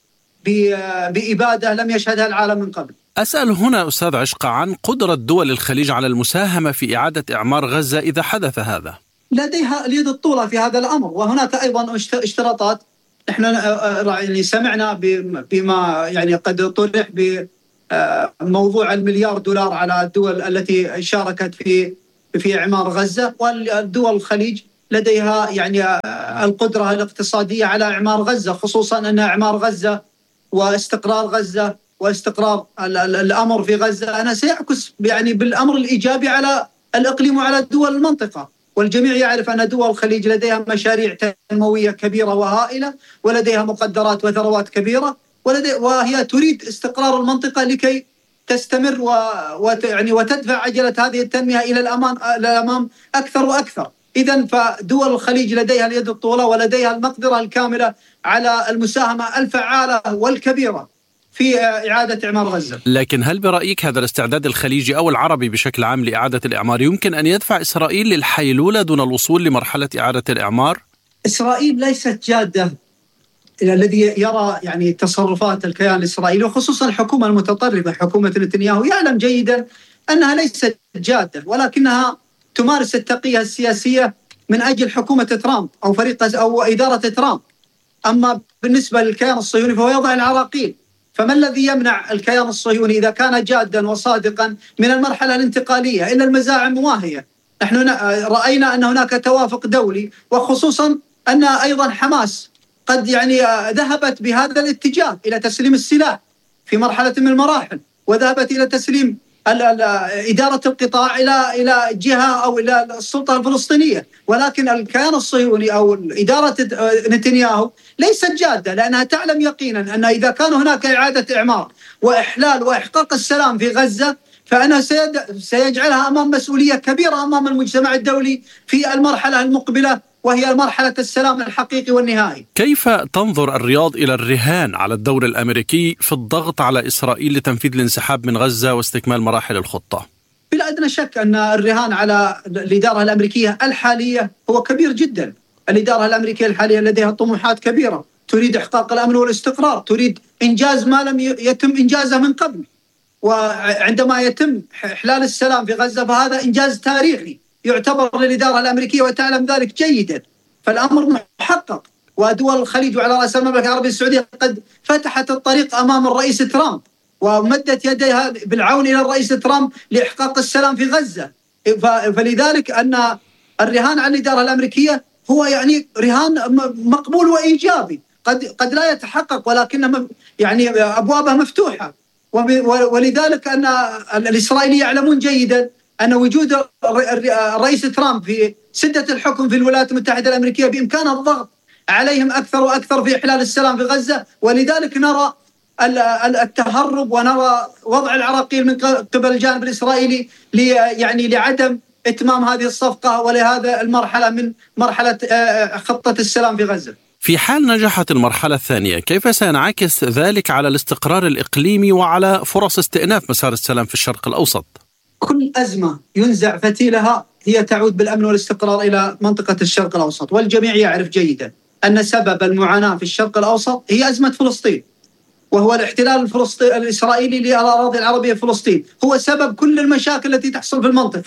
بإبادة لم يشهدها العالم من قبل. أسأل هنا أستاذ عشق عن قدرة دول الخليج على المساهمة في إعادة إعمار غزة إذا حدث هذا. لديها اليد الطولة في هذا الأمر، وهناك أيضا اشتراطات. نحن يعني سمعنا بما يعني قد طرح موضوع $1 مليار على الدول التي شاركت في إعمار غزة، والدول الخليج لديها يعني القدرة الاقتصادية على إعمار غزة، خصوصا أن إعمار غزة واستقرار غزة واستقرار الأمر في غزة أنا سيعكس يعني بالأمر الإيجابي على الإقليم وعلى دول المنطقة. والجميع يعرف أن دول الخليج لديها مشاريع تنموية كبيرة وهائلة، ولديها مقدرات وثروات كبيرة، وهي تريد استقرار المنطقة لكي تستمر وتدفع عجلة هذه التنمية إلى الأمام أكثر وأكثر. إذن فدول الخليج لديها اليد الطولة ولديها المقدرة الكاملة على المساهمة الفعالة والكبيرة في إعادة إعمار غزة. لكن هل برأيك هذا الاستعداد الخليجي أو العربي بشكل عام لإعادة الإعمار يمكن أن يدفع إسرائيل للحيلولة دون الوصول لمرحلة إعادة الإعمار؟ إسرائيل ليست جادة. الذي يرى يعني تصرفات الكيان الإسرائيلي وخصوصا الحكومة المتطرفة حكومة نتنياهو يعلم جيدا أنها ليست جادة، ولكنها تمارس التقية السياسية من أجل حكومة ترامب أو فريق أو إدارة ترامب. أما بالنسبة للكيان الصهيوني فهو يضع العراقيل. فما الذي يمنع الكيان الصهيوني إذا كان جادا وصادقا من المرحلة الانتقالية إلا المزاعم واهية؟ نحن رأينا أن هناك توافق دولي، وخصوصا أن أيضا حماس قد يعني ذهبت بهذا الاتجاه إلى تسليم السلاح في مرحلة من المراحل، وذهبت إلى تسليم إدارة القطاع إلى جهة أو إلى السلطة الفلسطينية. ولكن الكيان الصهيوني أو إدارة نتنياهو ليست جادة، لأنها تعلم يقينا أن إذا كان هناك إعادة إعمار وإحلال وإحقاق السلام في غزة فأنا سيجعلها أمام مسؤولية كبيرة أمام المجتمع الدولي في المرحلة المقبلة، وهي مرحلة السلام الحقيقي والنهائي. كيف تنظر الرياض إلى الرهان على الدور الأمريكي في الضغط على إسرائيل لتنفيذ الانسحاب من غزة واستكمال مراحل الخطة؟ بلا أدنى شك أن الرهان على الإدارة الأمريكية الحالية هو كبير جدا. الإدارة الأمريكية الحالية لديها طموحات كبيرة، تريد إحقاق الأمن والاستقرار، تريد إنجاز ما لم يتم إنجازه من قبل. وعندما يتم إحلال السلام في غزة فهذا إنجاز تاريخي يعتبر للإدارة الأمريكية وتعلم ذلك جيدا. فالأمر محقق، ودول الخليج وعلى رأس المملكة العربية السعودية قد فتحت الطريق أمام الرئيس ترامب ومدت يديها بالعون إلى الرئيس ترامب لإحقاق السلام في غزة. فلذلك أن الرهان على الإدارة الأمريكية هو يعني رهان مقبول وإيجابي، قد لا يتحقق ولكن يعني أبوابه مفتوحة. ولذلك أن الإسرائيليين يعلمون جيدا أن وجود الرئيس ترامب في سدة الحكم في الولايات المتحدة الأمريكية بإمكانه الضغط عليهم أكثر وأكثر في إحلال السلام في غزة. ولذلك نرى التهرب ونرى وضع العراقيل من قبل الجانب الإسرائيلي يعني لعدم إتمام هذه الصفقة ولهذا المرحلة من مرحلة خطة السلام في غزة. في حال نجحت المرحلة الثانية كيف سينعكس ذلك على الاستقرار الإقليمي وعلى فرص استئناف مسار السلام في الشرق الأوسط؟ كل أزمة ينزع فتيلها هي تعود بالأمن والاستقرار إلى منطقة الشرق الأوسط، والجميع يعرف جيدا أن سبب المعاناة في الشرق الأوسط هي أزمة فلسطين، وهو الاحتلال الإسرائيلي للأراضي العربية فلسطين هو سبب كل المشاكل التي تحصل في المنطقة،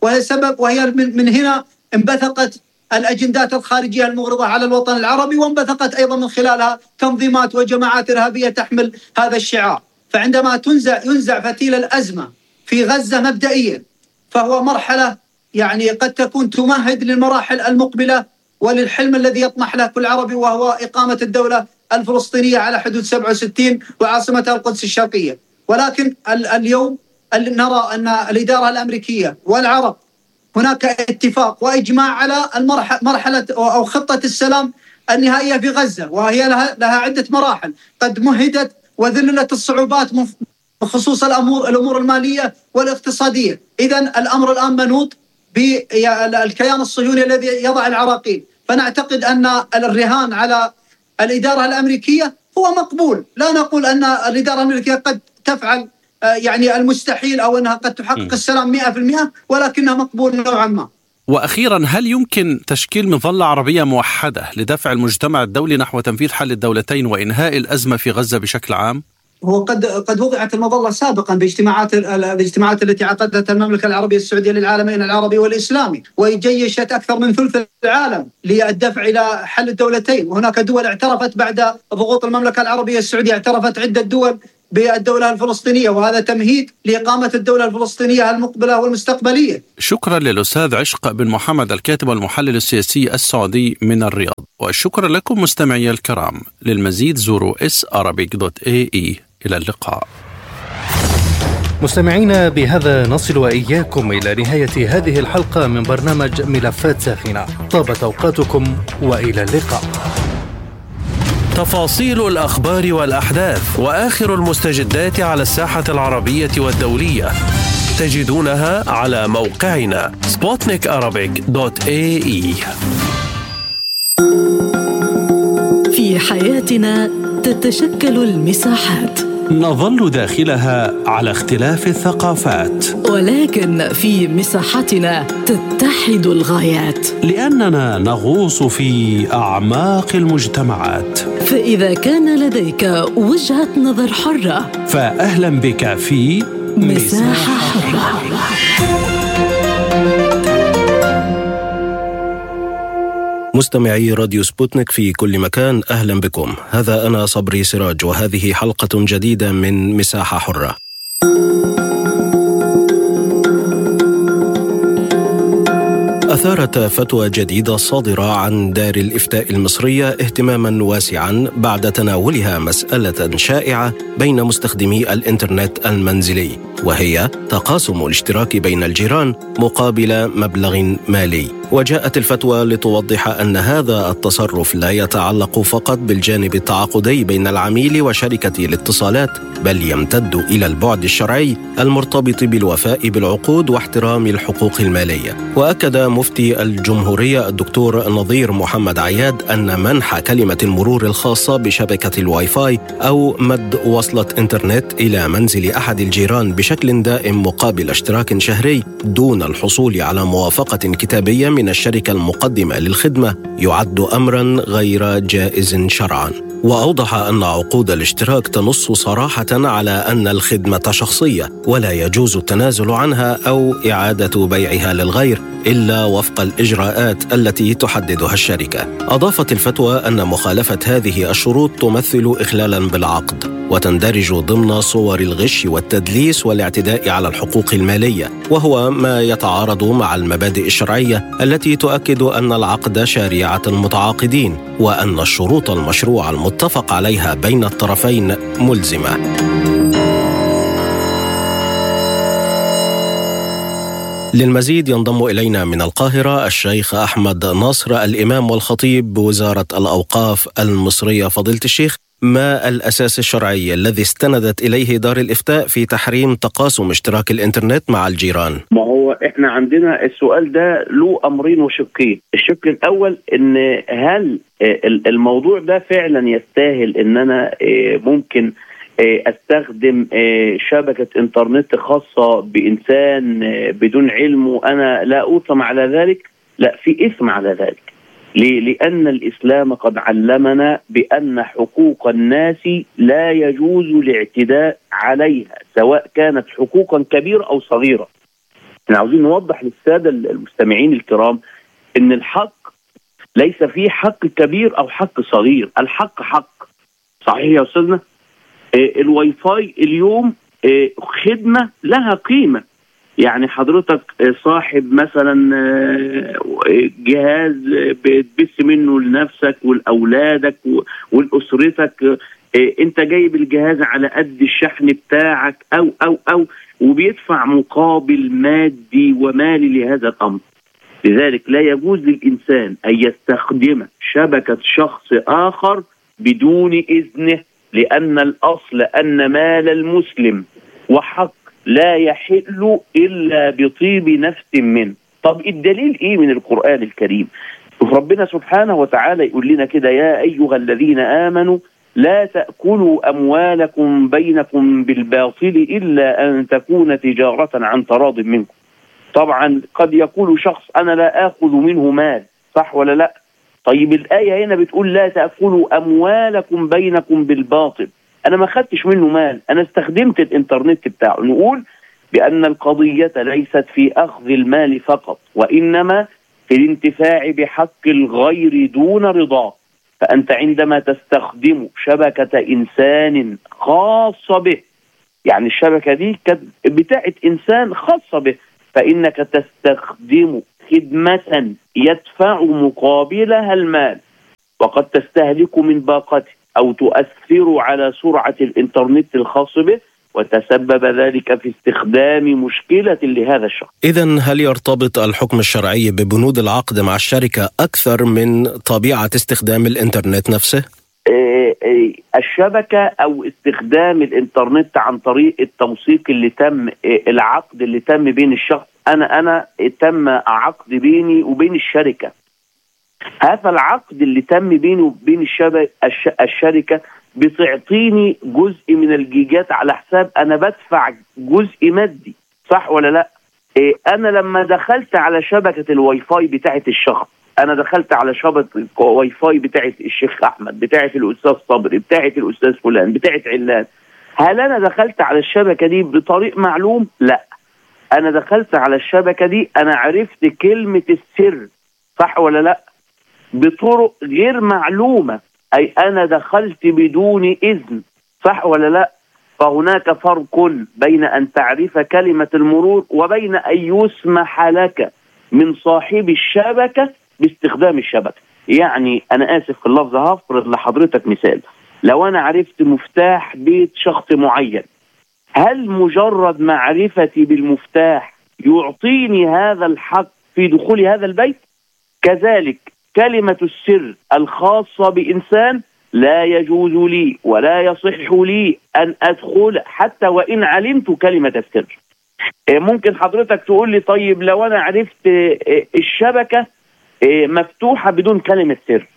وهي من هنا انبثقت الأجندات الخارجية المغرضة على الوطن العربي، وانبثقت أيضا من خلالها تنظيمات وجماعات إرهابية تحمل هذا الشعار. فعندما ينزع فتيل الأزمة في غزة مبدئيا فهو مرحلة يعني قد تكون تمهد للمراحل المقبلة وللحلم الذي يطمح له كل عربي، وهو إقامة الدولة الفلسطينية على حدود 67 وعاصمتها القدس الشرقية. ولكن اليوم نرى أن الإدارة الأمريكية والعرب هناك اتفاق وإجماع على مرحلة أو خطة السلام النهائية في غزة، وهي لها عدة مراحل قد مهدت وذللت الصعوبات بخصوص الأمور المالية والاقتصادية. إذن الأمر الآن منوط بالكيان الصهيوني الذي يضع العراقيل. فنعتقد أن الرهان على الإدارة الأمريكية هو مقبول. لا نقول أن الإدارة الأمريكية قد تفعل يعني المستحيل أو أنها قد تحقق السلام 100%، ولكنها مقبول نوعا ما. وأخيرا، هل يمكن تشكيل مظلة عربية موحدة لدفع المجتمع الدولي نحو تنفيذ حل الدولتين وإنهاء الأزمة في غزة بشكل عام؟ هو قد وضعت المظلة سابقا باجتماعات التي عقدتها المملكة العربية السعودية للعالمين العربي والإسلامي، وجيشت أكثر من ثلث العالم للدفع إلى حل الدولتين. وهناك دول اعترفت بعد ضغوط المملكة العربية السعودية، اعترفت عدة دول بالدولة الفلسطينية، وهذا تمهيد لإقامة الدولة الفلسطينية المقبلة والمستقبلية. شكرا للأستاذ عشق بن محمد الكاتب والمحلل السياسي السعودي من الرياض، وشكرا لكم مستمعي الكرام. للمزيد زوروا sarabic.ae. إلى اللقاء. مستمعينا، بهذا نصل وإياكم إلى نهاية هذه الحلقة من برنامج ملفات ساخنة. طابت أوقاتكم وإلى اللقاء. تفاصيل الأخبار والأحداث وآخر المستجدات على الساحة العربية والدولية تجدونها على موقعنا sputnikarabic.ae. في حياتنا تتشكل المساحات، نظل داخلها على اختلاف الثقافات، ولكن في مساحتنا تتحد الغايات، لأننا نغوص في أعماق المجتمعات. فإذا كان لديك وجهة نظر حرة، فأهلا بك في مساحة حرة. مستمعي راديو سبوتنيك في كل مكان، أهلا بكم. هذا أنا صبري سراج، وهذه حلقة جديدة من مساحة حرة. أثارت فتوى جديدة صادرة عن دار الإفتاء المصرية اهتماما واسعا بعد تناولها مسألة شائعة بين مستخدمي الإنترنت المنزلي، وهي تقاسم الاشتراك بين الجيران مقابل مبلغ مالي. وجاءت الفتوى لتوضح أن هذا التصرف لا يتعلق فقط بالجانب التعاقدي بين العميل وشركة الاتصالات، بل يمتد إلى البعد الشرعي المرتبط بالوفاء بالعقود واحترام الحقوق المالية. وأكد مفتي الجمهورية الدكتور نظير محمد عياد أن منح كلمة المرور الخاصة بشبكة الواي فاي أو مد وصلة إنترنت إلى منزل أحد الجيران بشكل دائم مقابل اشتراك شهري دون الحصول على موافقة كتابية من الشركة المقدمة للخدمة يعد أمرا غير جائز شرعا. وأوضح أن عقود الاشتراك تنص صراحة على أن الخدمة شخصية ولا يجوز التنازل عنها أو إعادة بيعها للغير إلا وفق الإجراءات التي تحددها الشركة. أضافت الفتوى أن مخالفة هذه الشروط تمثل إخلالا بالعقد وتندرج ضمن صور الغش والتدليس والاعتداء على الحقوق المالية، وهو ما يتعارض مع المبادئ الشرعية التي تؤكد أن العقد شريعة المتعاقدين وأن الشروط المشروعة المتفق عليها بين الطرفين ملزمة. للمزيد ينضم إلينا من القاهرة الشيخ أحمد ناصر، الإمام والخطيب بوزارة الأوقاف المصرية. فضيلة الشيخ، ما الأساس الشرعي الذي استندت إليه دار الإفتاء في تحريم تقاسم اشتراك الإنترنت مع الجيران؟ ما هو إحنا عندنا السؤال ده له أمرين وشقين. الشق الأول إن هل الموضوع ده فعلا يستاهل إن أنا ممكن استخدم شبكة انترنت خاصة بإنسان بدون علم وأنا لا أثم على ذلك؟ لا، في إثم على ذلك. لأن الإسلام قد علمنا بأن حقوق الناس لا يجوز الاعتداء عليها سواء كانت حقوقا كبيرة أو صغيرة. احنا عاوزين نوضح للسادة المستمعين الكرام أن الحق ليس فيه حق كبير أو حق صغير، الحق حق. صحيح يا أستاذنا؟ الواي فاي اليوم خدمة لها قيمة. يعني حضرتك صاحب مثلا جهاز بتبث منه لنفسك ولأولادك ولأسرتك، انت جايب الجهاز على قد الشحن بتاعك أو وبيدفع مقابل مادي ومالي لهذا الأمر. لذلك لا يجوز للإنسان أن يستخدم شبكة شخص آخر بدون إذنه، لأن الأصل أن مال المسلم وحق لا يحل إلا بطيب نفس منه. طب الدليل إيه من القرآن الكريم؟ ربنا سبحانه وتعالى يقول لنا كده: يا أيها الذين آمنوا لا تأكلوا أموالكم بينكم بالباطل إلا أن تكون تجارة عن تراض منكم. طبعا قد يقول شخص أنا لا آخذ منه مال، صح ولا لا؟ طيب الآية هنا بتقول لا تأكلوا أموالكم بينكم بالباطل، أنا ما خدتش منه مال، أنا استخدمت الإنترنت بتاعه. نقول بأن القضية ليست في أخذ المال فقط، وإنما في الانتفاع بحق الغير دون رضاه. فأنت عندما تستخدم شبكة إنسان خاصة به، يعني الشبكة دي كانت بتاعت إنسان خاصة به، فإنك تستخدم خدمة يدفع مقابلها المال، وقد تستهلك من باقته أو تؤثر على سرعة الإنترنت الخاص به، وتسبب ذلك في استخدام مشكلة لهذا الشخص. إذن هل يرتبط الحكم الشرعي ببنود العقد مع الشركة أكثر من طبيعة استخدام الإنترنت نفسه؟ الشبكة أو استخدام الإنترنت عن طريق التوثيق اللي تم، العقد اللي تم بين الشخص، أنا تم عقد بيني وبين الشركة. هذا العقد اللي تم بيني وبين الشركة بتعطيني جزء من الجيجات على حساب أنا بدفع جزء مادي، صح ولا لا؟ أنا لما دخلت على شبكة الواي فاي بتاعت الشخص، أنا دخلت على شبكة الواي فاي بتاعت الشيخ أحمد، بتاعت الأستاذ صبري، بتاعت الأستاذ فلان، بتاعت علان، هل أنا دخلت على الشبكة دي بطريق معلوم؟ لا، أنا دخلت على الشبكة دي أنا عرفت كلمة السر، صح ولا لا؟ بطرق غير معلومة، أي أنا دخلت بدون إذن، صح ولا لا؟ فهناك فرق بين أن تعرف كلمة المرور وبين أن يسمح لك من صاحب الشبكة باستخدام الشبكة. يعني أنا آسف في اللفظ، هفرض لحضرتك مثال، لو أنا عرفت مفتاح بيت شخص معين، هل مجرد معرفتي بالمفتاح يعطيني هذا الحق في دخول هذا البيت؟ كذلك كلمة السر الخاصة بإنسان لا يجوز لي ولا يصح لي أن أدخل حتى وإن علمت كلمة السر. ممكن حضرتك تقول لي طيب لو أنا عرفت الشبكة مفتوحة بدون كلمة سر،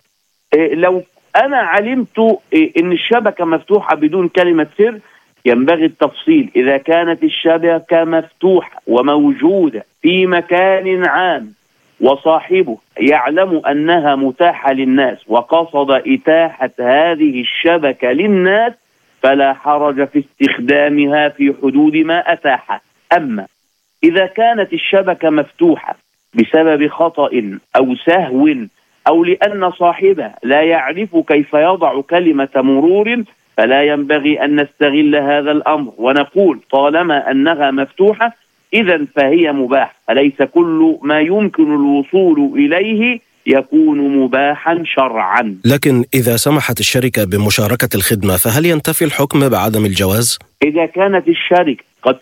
لو أنا علمت أن الشبكة مفتوحة بدون كلمة سر ينبغي التفصيل. إذا كانت الشبكة مفتوحة وموجودة في مكان عام وصاحبه يعلم أنها متاحة للناس وقصد إتاحة هذه الشبكة للناس فلا حرج في استخدامها في حدود ما أتاحه. أما إذا كانت الشبكة مفتوحة بسبب خطأ أو سهو أو لأن صاحبها لا يعرف كيف يضع كلمة مرور، فلا ينبغي أن نستغل هذا الأمر ونقول طالما أنها مفتوحة إذن فهي مباح، أليس كل ما يمكن الوصول إليه يكون مباحا شرعا. لكن إذا سمحت الشركة بمشاركة الخدمة فهل ينتفي الحكم بعدم الجواز؟ إذا كانت الشركة قد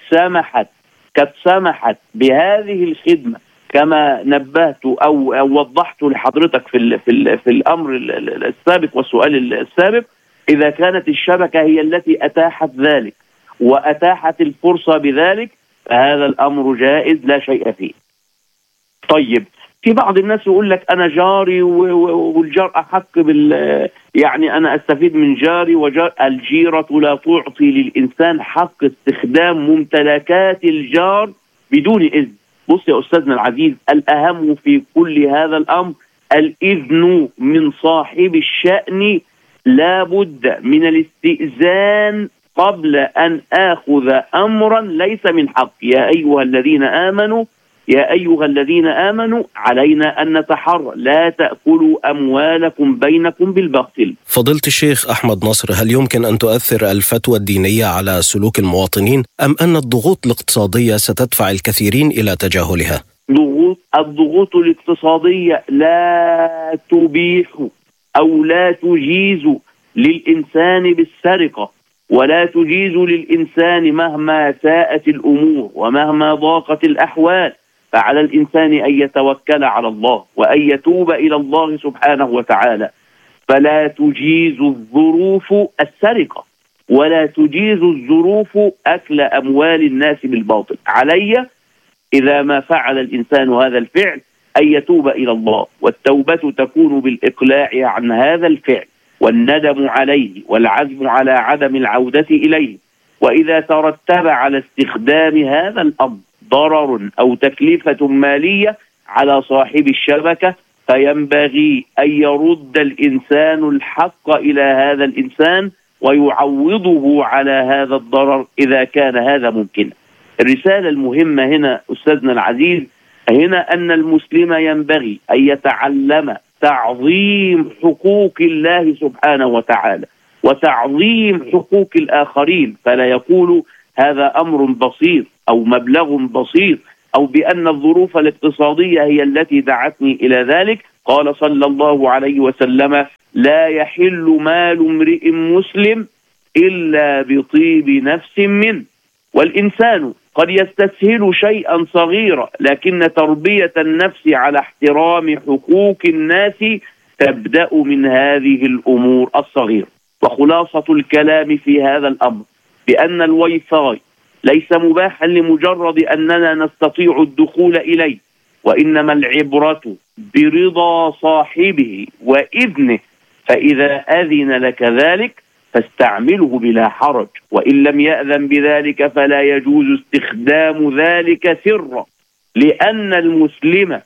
سمحت بهذه الخدمة كما نبهت أو وضحت لحضرتك في الأمر السابق والسؤال السابق، إذا كانت الشبكة هي التي أتاحت ذلك وأتاحت الفرصة بذلك فهذا الأمر جائز لا شيء فيه. طيب في بعض الناس يقول لك أنا جاري والجار أحق يعني أنا أستفيد من جاري وجار. الجيرة لا تعطي للإنسان حق استخدام ممتلكات الجار بدون إذن. بص يا أستاذنا العزيز، الأهم في كل هذا الأمر الإذن من صاحب الشأن، لا بد من الاستئذان قبل أن آخذ أمرا ليس من حق. يا أيها الذين آمنوا علينا أن نتحرى لا تأكلوا أموالكم بينكم بالباطل. فضيلة الشيخ أحمد نصر، هل يمكن أن تؤثر الفتوى الدينية على سلوك المواطنين أم أن الضغوط الاقتصادية ستدفع الكثيرين إلى تجاهلها؟ الضغوط الاقتصادية لا تبيح أو لا تجيز للإنسان بالسرقة، ولا تجيز للإنسان مهما ساءت الأمور ومهما ضاقت الأحوال، فعلى الإنسان أن يتوكل على الله وأن يتوب إلى الله سبحانه وتعالى. فلا تجيز الظروف السرقة ولا تجيز الظروف أكل أموال الناس بالباطل. علي إذا ما فعل الإنسان هذا الفعل أن يتوب إلى الله، والتوبة تكون بالإقلاع عن هذا الفعل والندم عليه والعزم على عدم العودة إليه. وإذا ترتب على استخدام هذا الأمر ضرر أو تكلفة مالية على صاحب الشبكة فينبغي أن يرد الإنسان الحق إلى هذا الإنسان ويعوضه على هذا الضرر إذا كان هذا ممكن. الرسالة المهمة هنا أستاذنا العزيز هنا أن المسلم ينبغي أن يتعلم تعظيم حقوق الله سبحانه وتعالى وتعظيم حقوق الآخرين، فلا يقول هذا أمر بسيط أو مبلغ بسيط أو بأن الظروف الاقتصادية هي التي دعتني إلى ذلك. قال صلى الله عليه وسلم: لا يحل مال امرئ مسلم إلا بطيب نفس منه. والإنسان قد يستسهل شيئا صغيرا، لكن تربية النفس على احترام حقوق الناس تبدأ من هذه الأمور الصغيرة. وخلاصة الكلام في هذا الأمر بأن الواي فاي ليس مباحا لمجرد أننا نستطيع الدخول إليه، وإنما العبرة برضا صاحبه وإذنه، فإذا أذن لك ذلك فاستعمله بلا حرج، وإن لم يأذن بذلك فلا يجوز استخدام ذلك سرا، لأن المسلم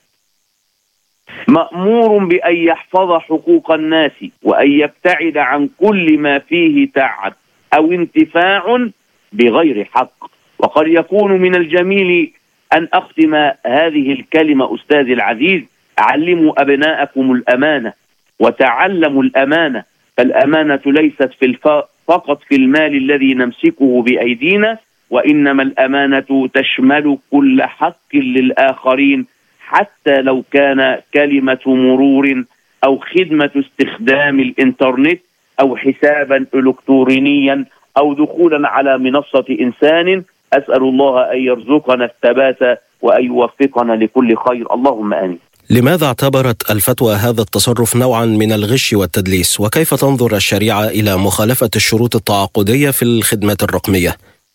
مأمور بأن يحفظ حقوق الناس وأن يبتعد عن كل ما فيه تعب أو انتفاع بغير حق. وقد يكون من الجميل أن أختم هذه الكلمة أستاذي العزيز: علموا أبناءكم الأمانة وتعلموا الأمانة، فالأمانة ليست فقط في المال الذي نمسكه بأيدينا، وإنما الأمانة تشمل كل حق للآخرين، حتى لو كان كلمة مرور أو خدمة استخدام الإنترنت أو حسابا إلكترونيا أو دخولا على منصة إنسان. أسأل الله أن يرزقنا الثبات وأن يوفقنا لكل خير، اللهم آمين. لماذا اعتبرت الفتوى هذا التصرف نوعا من الغش والتدليس؟ وكيف تنظر الشريعة إلى مخالفة الشروط التعاقدية في الخدمات الرقمية؟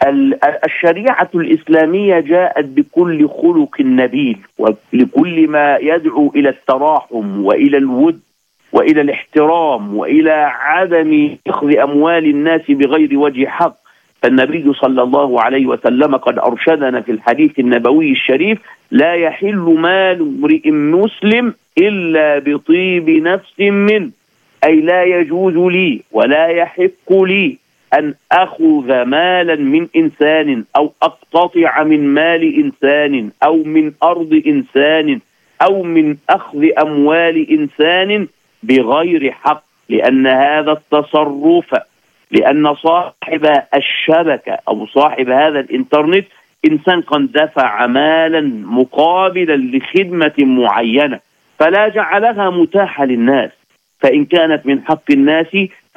الشريعة الإسلامية جاءت بكل خلق نبيل ولكل ما يدعو إلى التراحم وإلى الود وإلى الاحترام وإلى عدم أخذ أموال الناس بغير وجه حق. فالنبي صلى الله عليه وسلم قد أرشدنا في الحديث النبوي الشريف: لا يحل مال امرئ مسلم إلا بطيب نفس منه، أي لا يجوز لي ولا يحق لي أن أخذ مالا من إنسان أو أقتطع من مال إنسان أو من أرض إنسان أو من أخذ أموال إنسان بغير حق، لأن هذا التصرف، لأن صاحب الشبكة أو صاحب هذا الإنترنت إنسان قد دفع مالا مقابلا لخدمة معينة فلا جعلها متاحة للناس، فإن كانت من حق الناس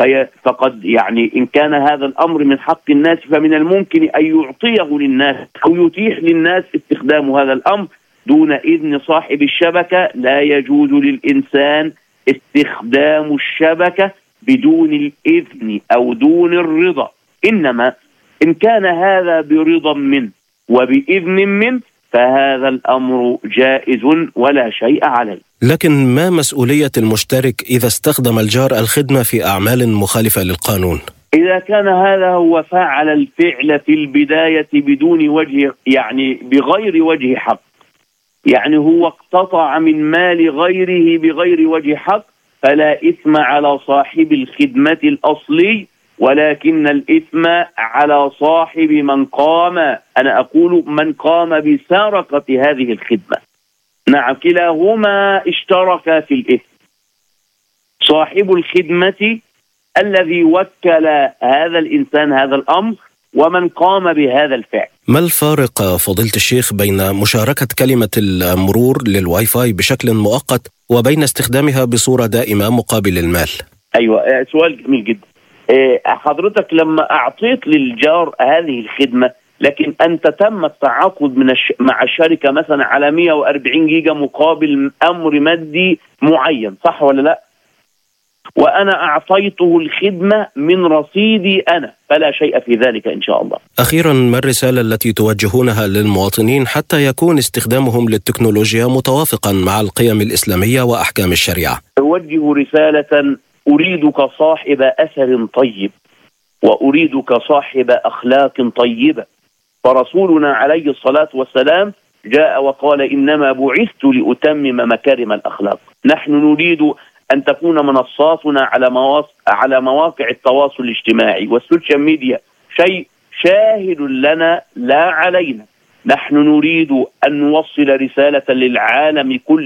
فقد إن كان هذا الأمر من حق الناس فمن الممكن أن يعطيه للناس أو يتيح للناس استخدام هذا الأمر دون إذن صاحب الشبكة. لا يجوز للإنسان استخدام الشبكة بدون الإذن أو دون الرضا، إنما إن كان هذا برضا منه وبإذن منه فهذا الأمر جائز ولا شيء عليه. لكن ما مسؤولية المشترك إذا استخدم الجار الخدمة في أعمال مخالفة للقانون؟ إذا كان هذا هو فعل الفعل في البداية بدون وجه، بغير وجه حق، هو اقتطع من مال غيره بغير وجه حق، فلا إثم على صاحب الخدمة الأصلي، ولكن الإثم على صاحب من قام بسرقة هذه الخدمة. نعم، كلاهما اشترك في الإثم. صاحب الخدمة الذي وكل هذا الإنسان هذا الأمر ومن قام بهذا الفعل. ما الفارق فضيلة الشيخ بين مشاركة كلمة المرور للواي فاي بشكل مؤقت وبين استخدامها بصورة دائمة مقابل المال؟ أيوة، سؤال جميل جدا. حضرتك لما أعطيت للجار هذه الخدمة، لكن أنت تم التعاقد مع الشركة مثلا على 140 جيجا مقابل أمر مادي معين، صح ولا لا؟ وأنا أعطيته الخدمة من رصيدي أنا، فلا شيء في ذلك إن شاء الله. أخيرا، ما الرسالة التي توجهونها للمواطنين حتى يكون استخدامهم للتكنولوجيا متوافقا مع القيم الإسلامية وأحكام الشريعة؟ أوجه رسالة: أريدك صاحب أثر طيب وأريدك صاحب أخلاق طيبة، فرسولنا عليه الصلاة والسلام جاء وقال: إنما بعثت لأتمم مكارم الأخلاق. نحن نريد أن تكون منصاتنا على مواقع التواصل الاجتماعي والسوشيال ميديا شيء شاهد لنا لا علينا. نحن نريد أن نوصل رسالة للعالم كله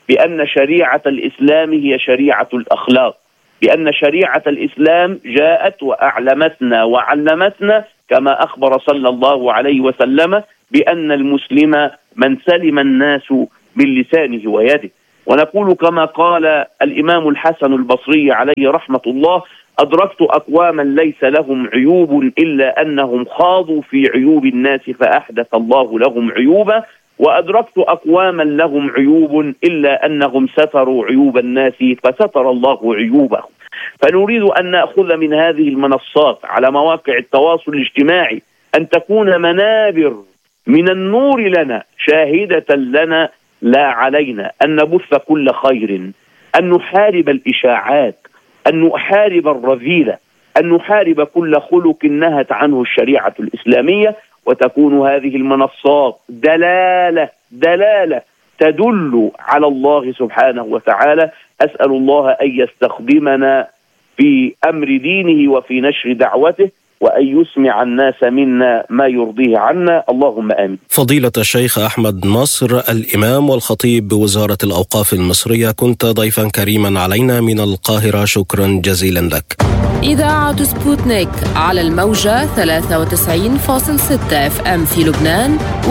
بأن شريعة الإسلام هي شريعة الأخلاق، بأن شريعة الإسلام جاءت وأعلمتنا وعلمتنا كما أخبر صلى الله عليه وسلم بأن المسلم من سلم الناس من لسانه ويده. ونقول كما قال الإمام الحسن البصري عليه رحمة الله: أدركت أقواما ليس لهم عيوب إلا أنهم خاضوا في عيوب الناس فأحدث الله لهم عيوبا، وأدركت أقواما لهم عيوب إلا أنهم ستروا عيوب الناس فستر الله عيوبهم. فنريد أن نأخذ من هذه المنصات على مواقع التواصل الاجتماعي أن تكون منابر من النور لنا، شاهدة لنا لا علينا، أن نبث كل خير، أن نحارب الإشاعات، أن نحارب الرذيلة، أن نحارب كل خلق نهت عنه الشريعة الإسلامية، وتكون هذه المنصات دلالة تدل على الله سبحانه وتعالى. أسأل الله أن يستخدمنا في أمر دينه وفي نشر دعوته، وأن يسمع الناس منا ما يرضيه عنا، اللهم آمين. فضيلة الشيخ أحمد نصر، الإمام والخطيب بوزارة الأوقاف المصرية، كنت ضيفا كريما علينا من القاهرة، شكرا جزيلا لك. إذاعة سبوتنيك على الموجة 93.6 FM في لبنان،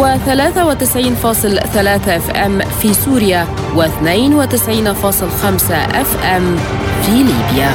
و93.3 FM في سوريا، و92.5 FM في ليبيا.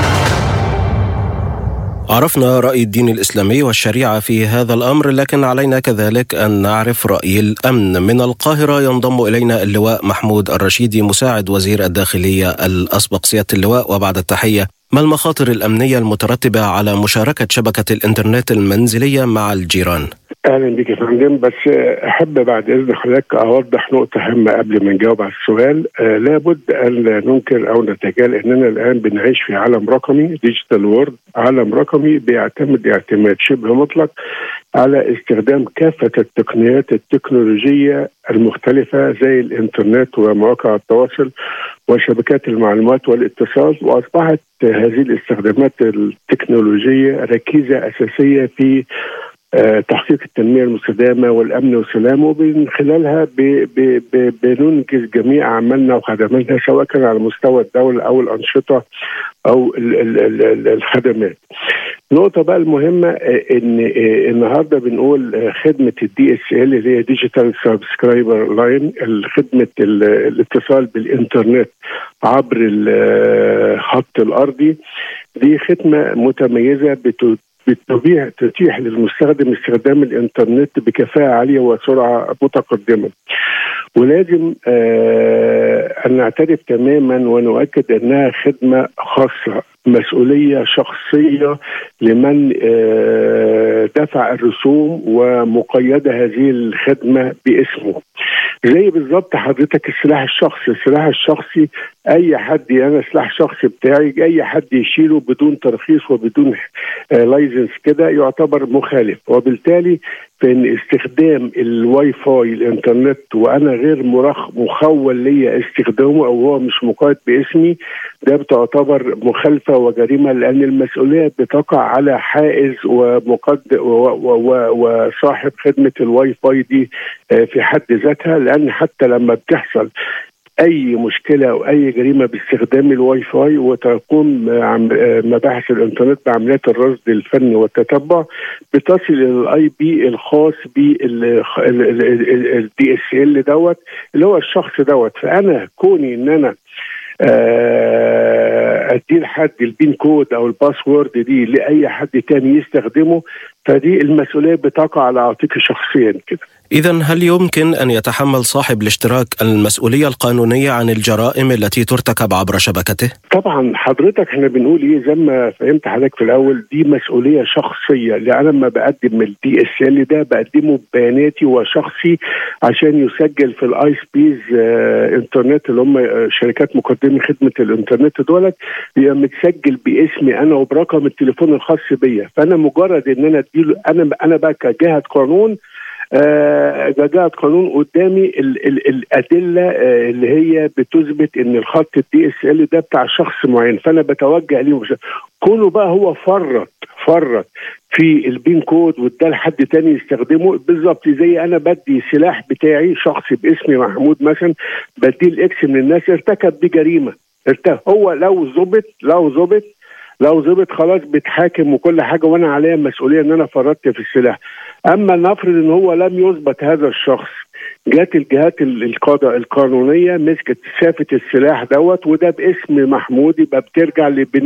عرفنا رأي الدين الإسلامي والشريعة في هذا الأمر، لكن علينا كذلك أن نعرف رأي الأمن. من القاهرة ينضم إلينا اللواء محمود الرشيدي، مساعد وزير الداخلية الأسبق. سيادة اللواء، وبعد التحية، ما المخاطر الأمنية المترتبة على مشاركة شبكة الإنترنت المنزلية مع الجيران؟ أهلا بك يا فندم، بس أحب بعد إذن حضرتك أوضح نقطة هامة قبل ما نجاوب على السؤال. لابد أن ننكر أو نتجاهل أننا الآن بنعيش في عالم رقمي، ديجيتال وورد، عالم رقمي بيعتمد اعتماد شبه مطلق على استخدام كافة التقنيات التكنولوجية المختلفة زي الإنترنت ومواقع التواصل وشبكات المعلومات والاتصال. وأصبحت هذه الاستخدامات التكنولوجية ركيزة أساسية في تحقيق التنمية المستدامة والأمن والسلام، ومن خلالها بننجز جميع أعمالنا وخدماتنا، سواء كان على مستوى الدولة أو الأنشطة أو الخدمات. النقطة بقى المهمة إن النهاردة بنقول خدمة DSL اللي هي ديجيتال سبسكرايبر لاين، خدمة الاتصال بالإنترنت عبر الخط الأرضي. دي خدمة متميزة تتيح للمستخدم استخدام الإنترنت بكفاءة عالية وسرعة متقدمة. ولازم أن نعترف تماما ونؤكد أنها خدمة خاصة، مسؤولية شخصية لمن دفع الرسوم ومقيدة هذه الخدمة باسمه. زي بالضبط حضرتك السلاح الشخصي أي حد، أنا سلاح شخصي بتاعي أي حد يشيله بدون ترخيص وبدون لايسنس كده يعتبر مخالف. وبالتالي فإن استخدام الواي فاي الإنترنت وأنا غير مخول لي استخدامه أو هو مش مقيد باسمي، ده بتعتبر مخالفة وجريمة، لأن المسؤولية بتقع على حائز وصاحب خدمة الواي فاي دي في حد ذاتها. لأن حتى لما بتحصل أي مشكلة أو أي جريمة باستخدام الواي فاي وتقوم مباحث الإنترنت بعمليات الرصد الفني والتتبع، بتصل إلى الIP الخاص بالDSL دوت اللي هو الشخص دوت. فأنا كوني إن أنا أدي لحد البين كود أو الباسورد دي لأي حد تاني يستخدمه، فدي المسؤولية بتقع على عاتقي شخصيا كده. إذن هل يمكن أن يتحمل صاحب الاشتراك المسؤولية القانونية عن الجرائم التي ترتكب عبر شبكته؟ طبعا حضرتك احنا بنقول ايه زي ما فهمت حضرتك في الأول، دي مسؤولية شخصية. لأن أنا لما بقدم الDSL ده بقدمه ببياناتي وشخصي عشان يسجل في الISPs انترنت اللي هم شركات مقدمين خدمة الانترنت دولت، هي متسجل باسمي أنا وبرقم التليفون الخاص بيا. فأنا مجرد إن أنا اديله أنا بقى كجهة قانون قدامي الأدلة اللي هي بتثبت ان الخط DSL ده بتاع شخص معين، فانا بتوجه ليه كونه بقى هو فرط في البين كود وده لحد تاني يستخدمه، بالظبط زي انا بدي سلاح بتاعي شخصي باسمي محمود مثلا، بديه الاكس من الناس ارتكب بجريمه، هو لو ظبط خلاص بيتحاكم وكل حاجه، وانا عليا مسؤوليه ان انا فرطت في السلاح. اما نفرض ان هو لم يثبت هذا الشخص، جات الجهات القانونيه مسكت شافت السلاح دوت وده باسم محمود، يبقى بترجع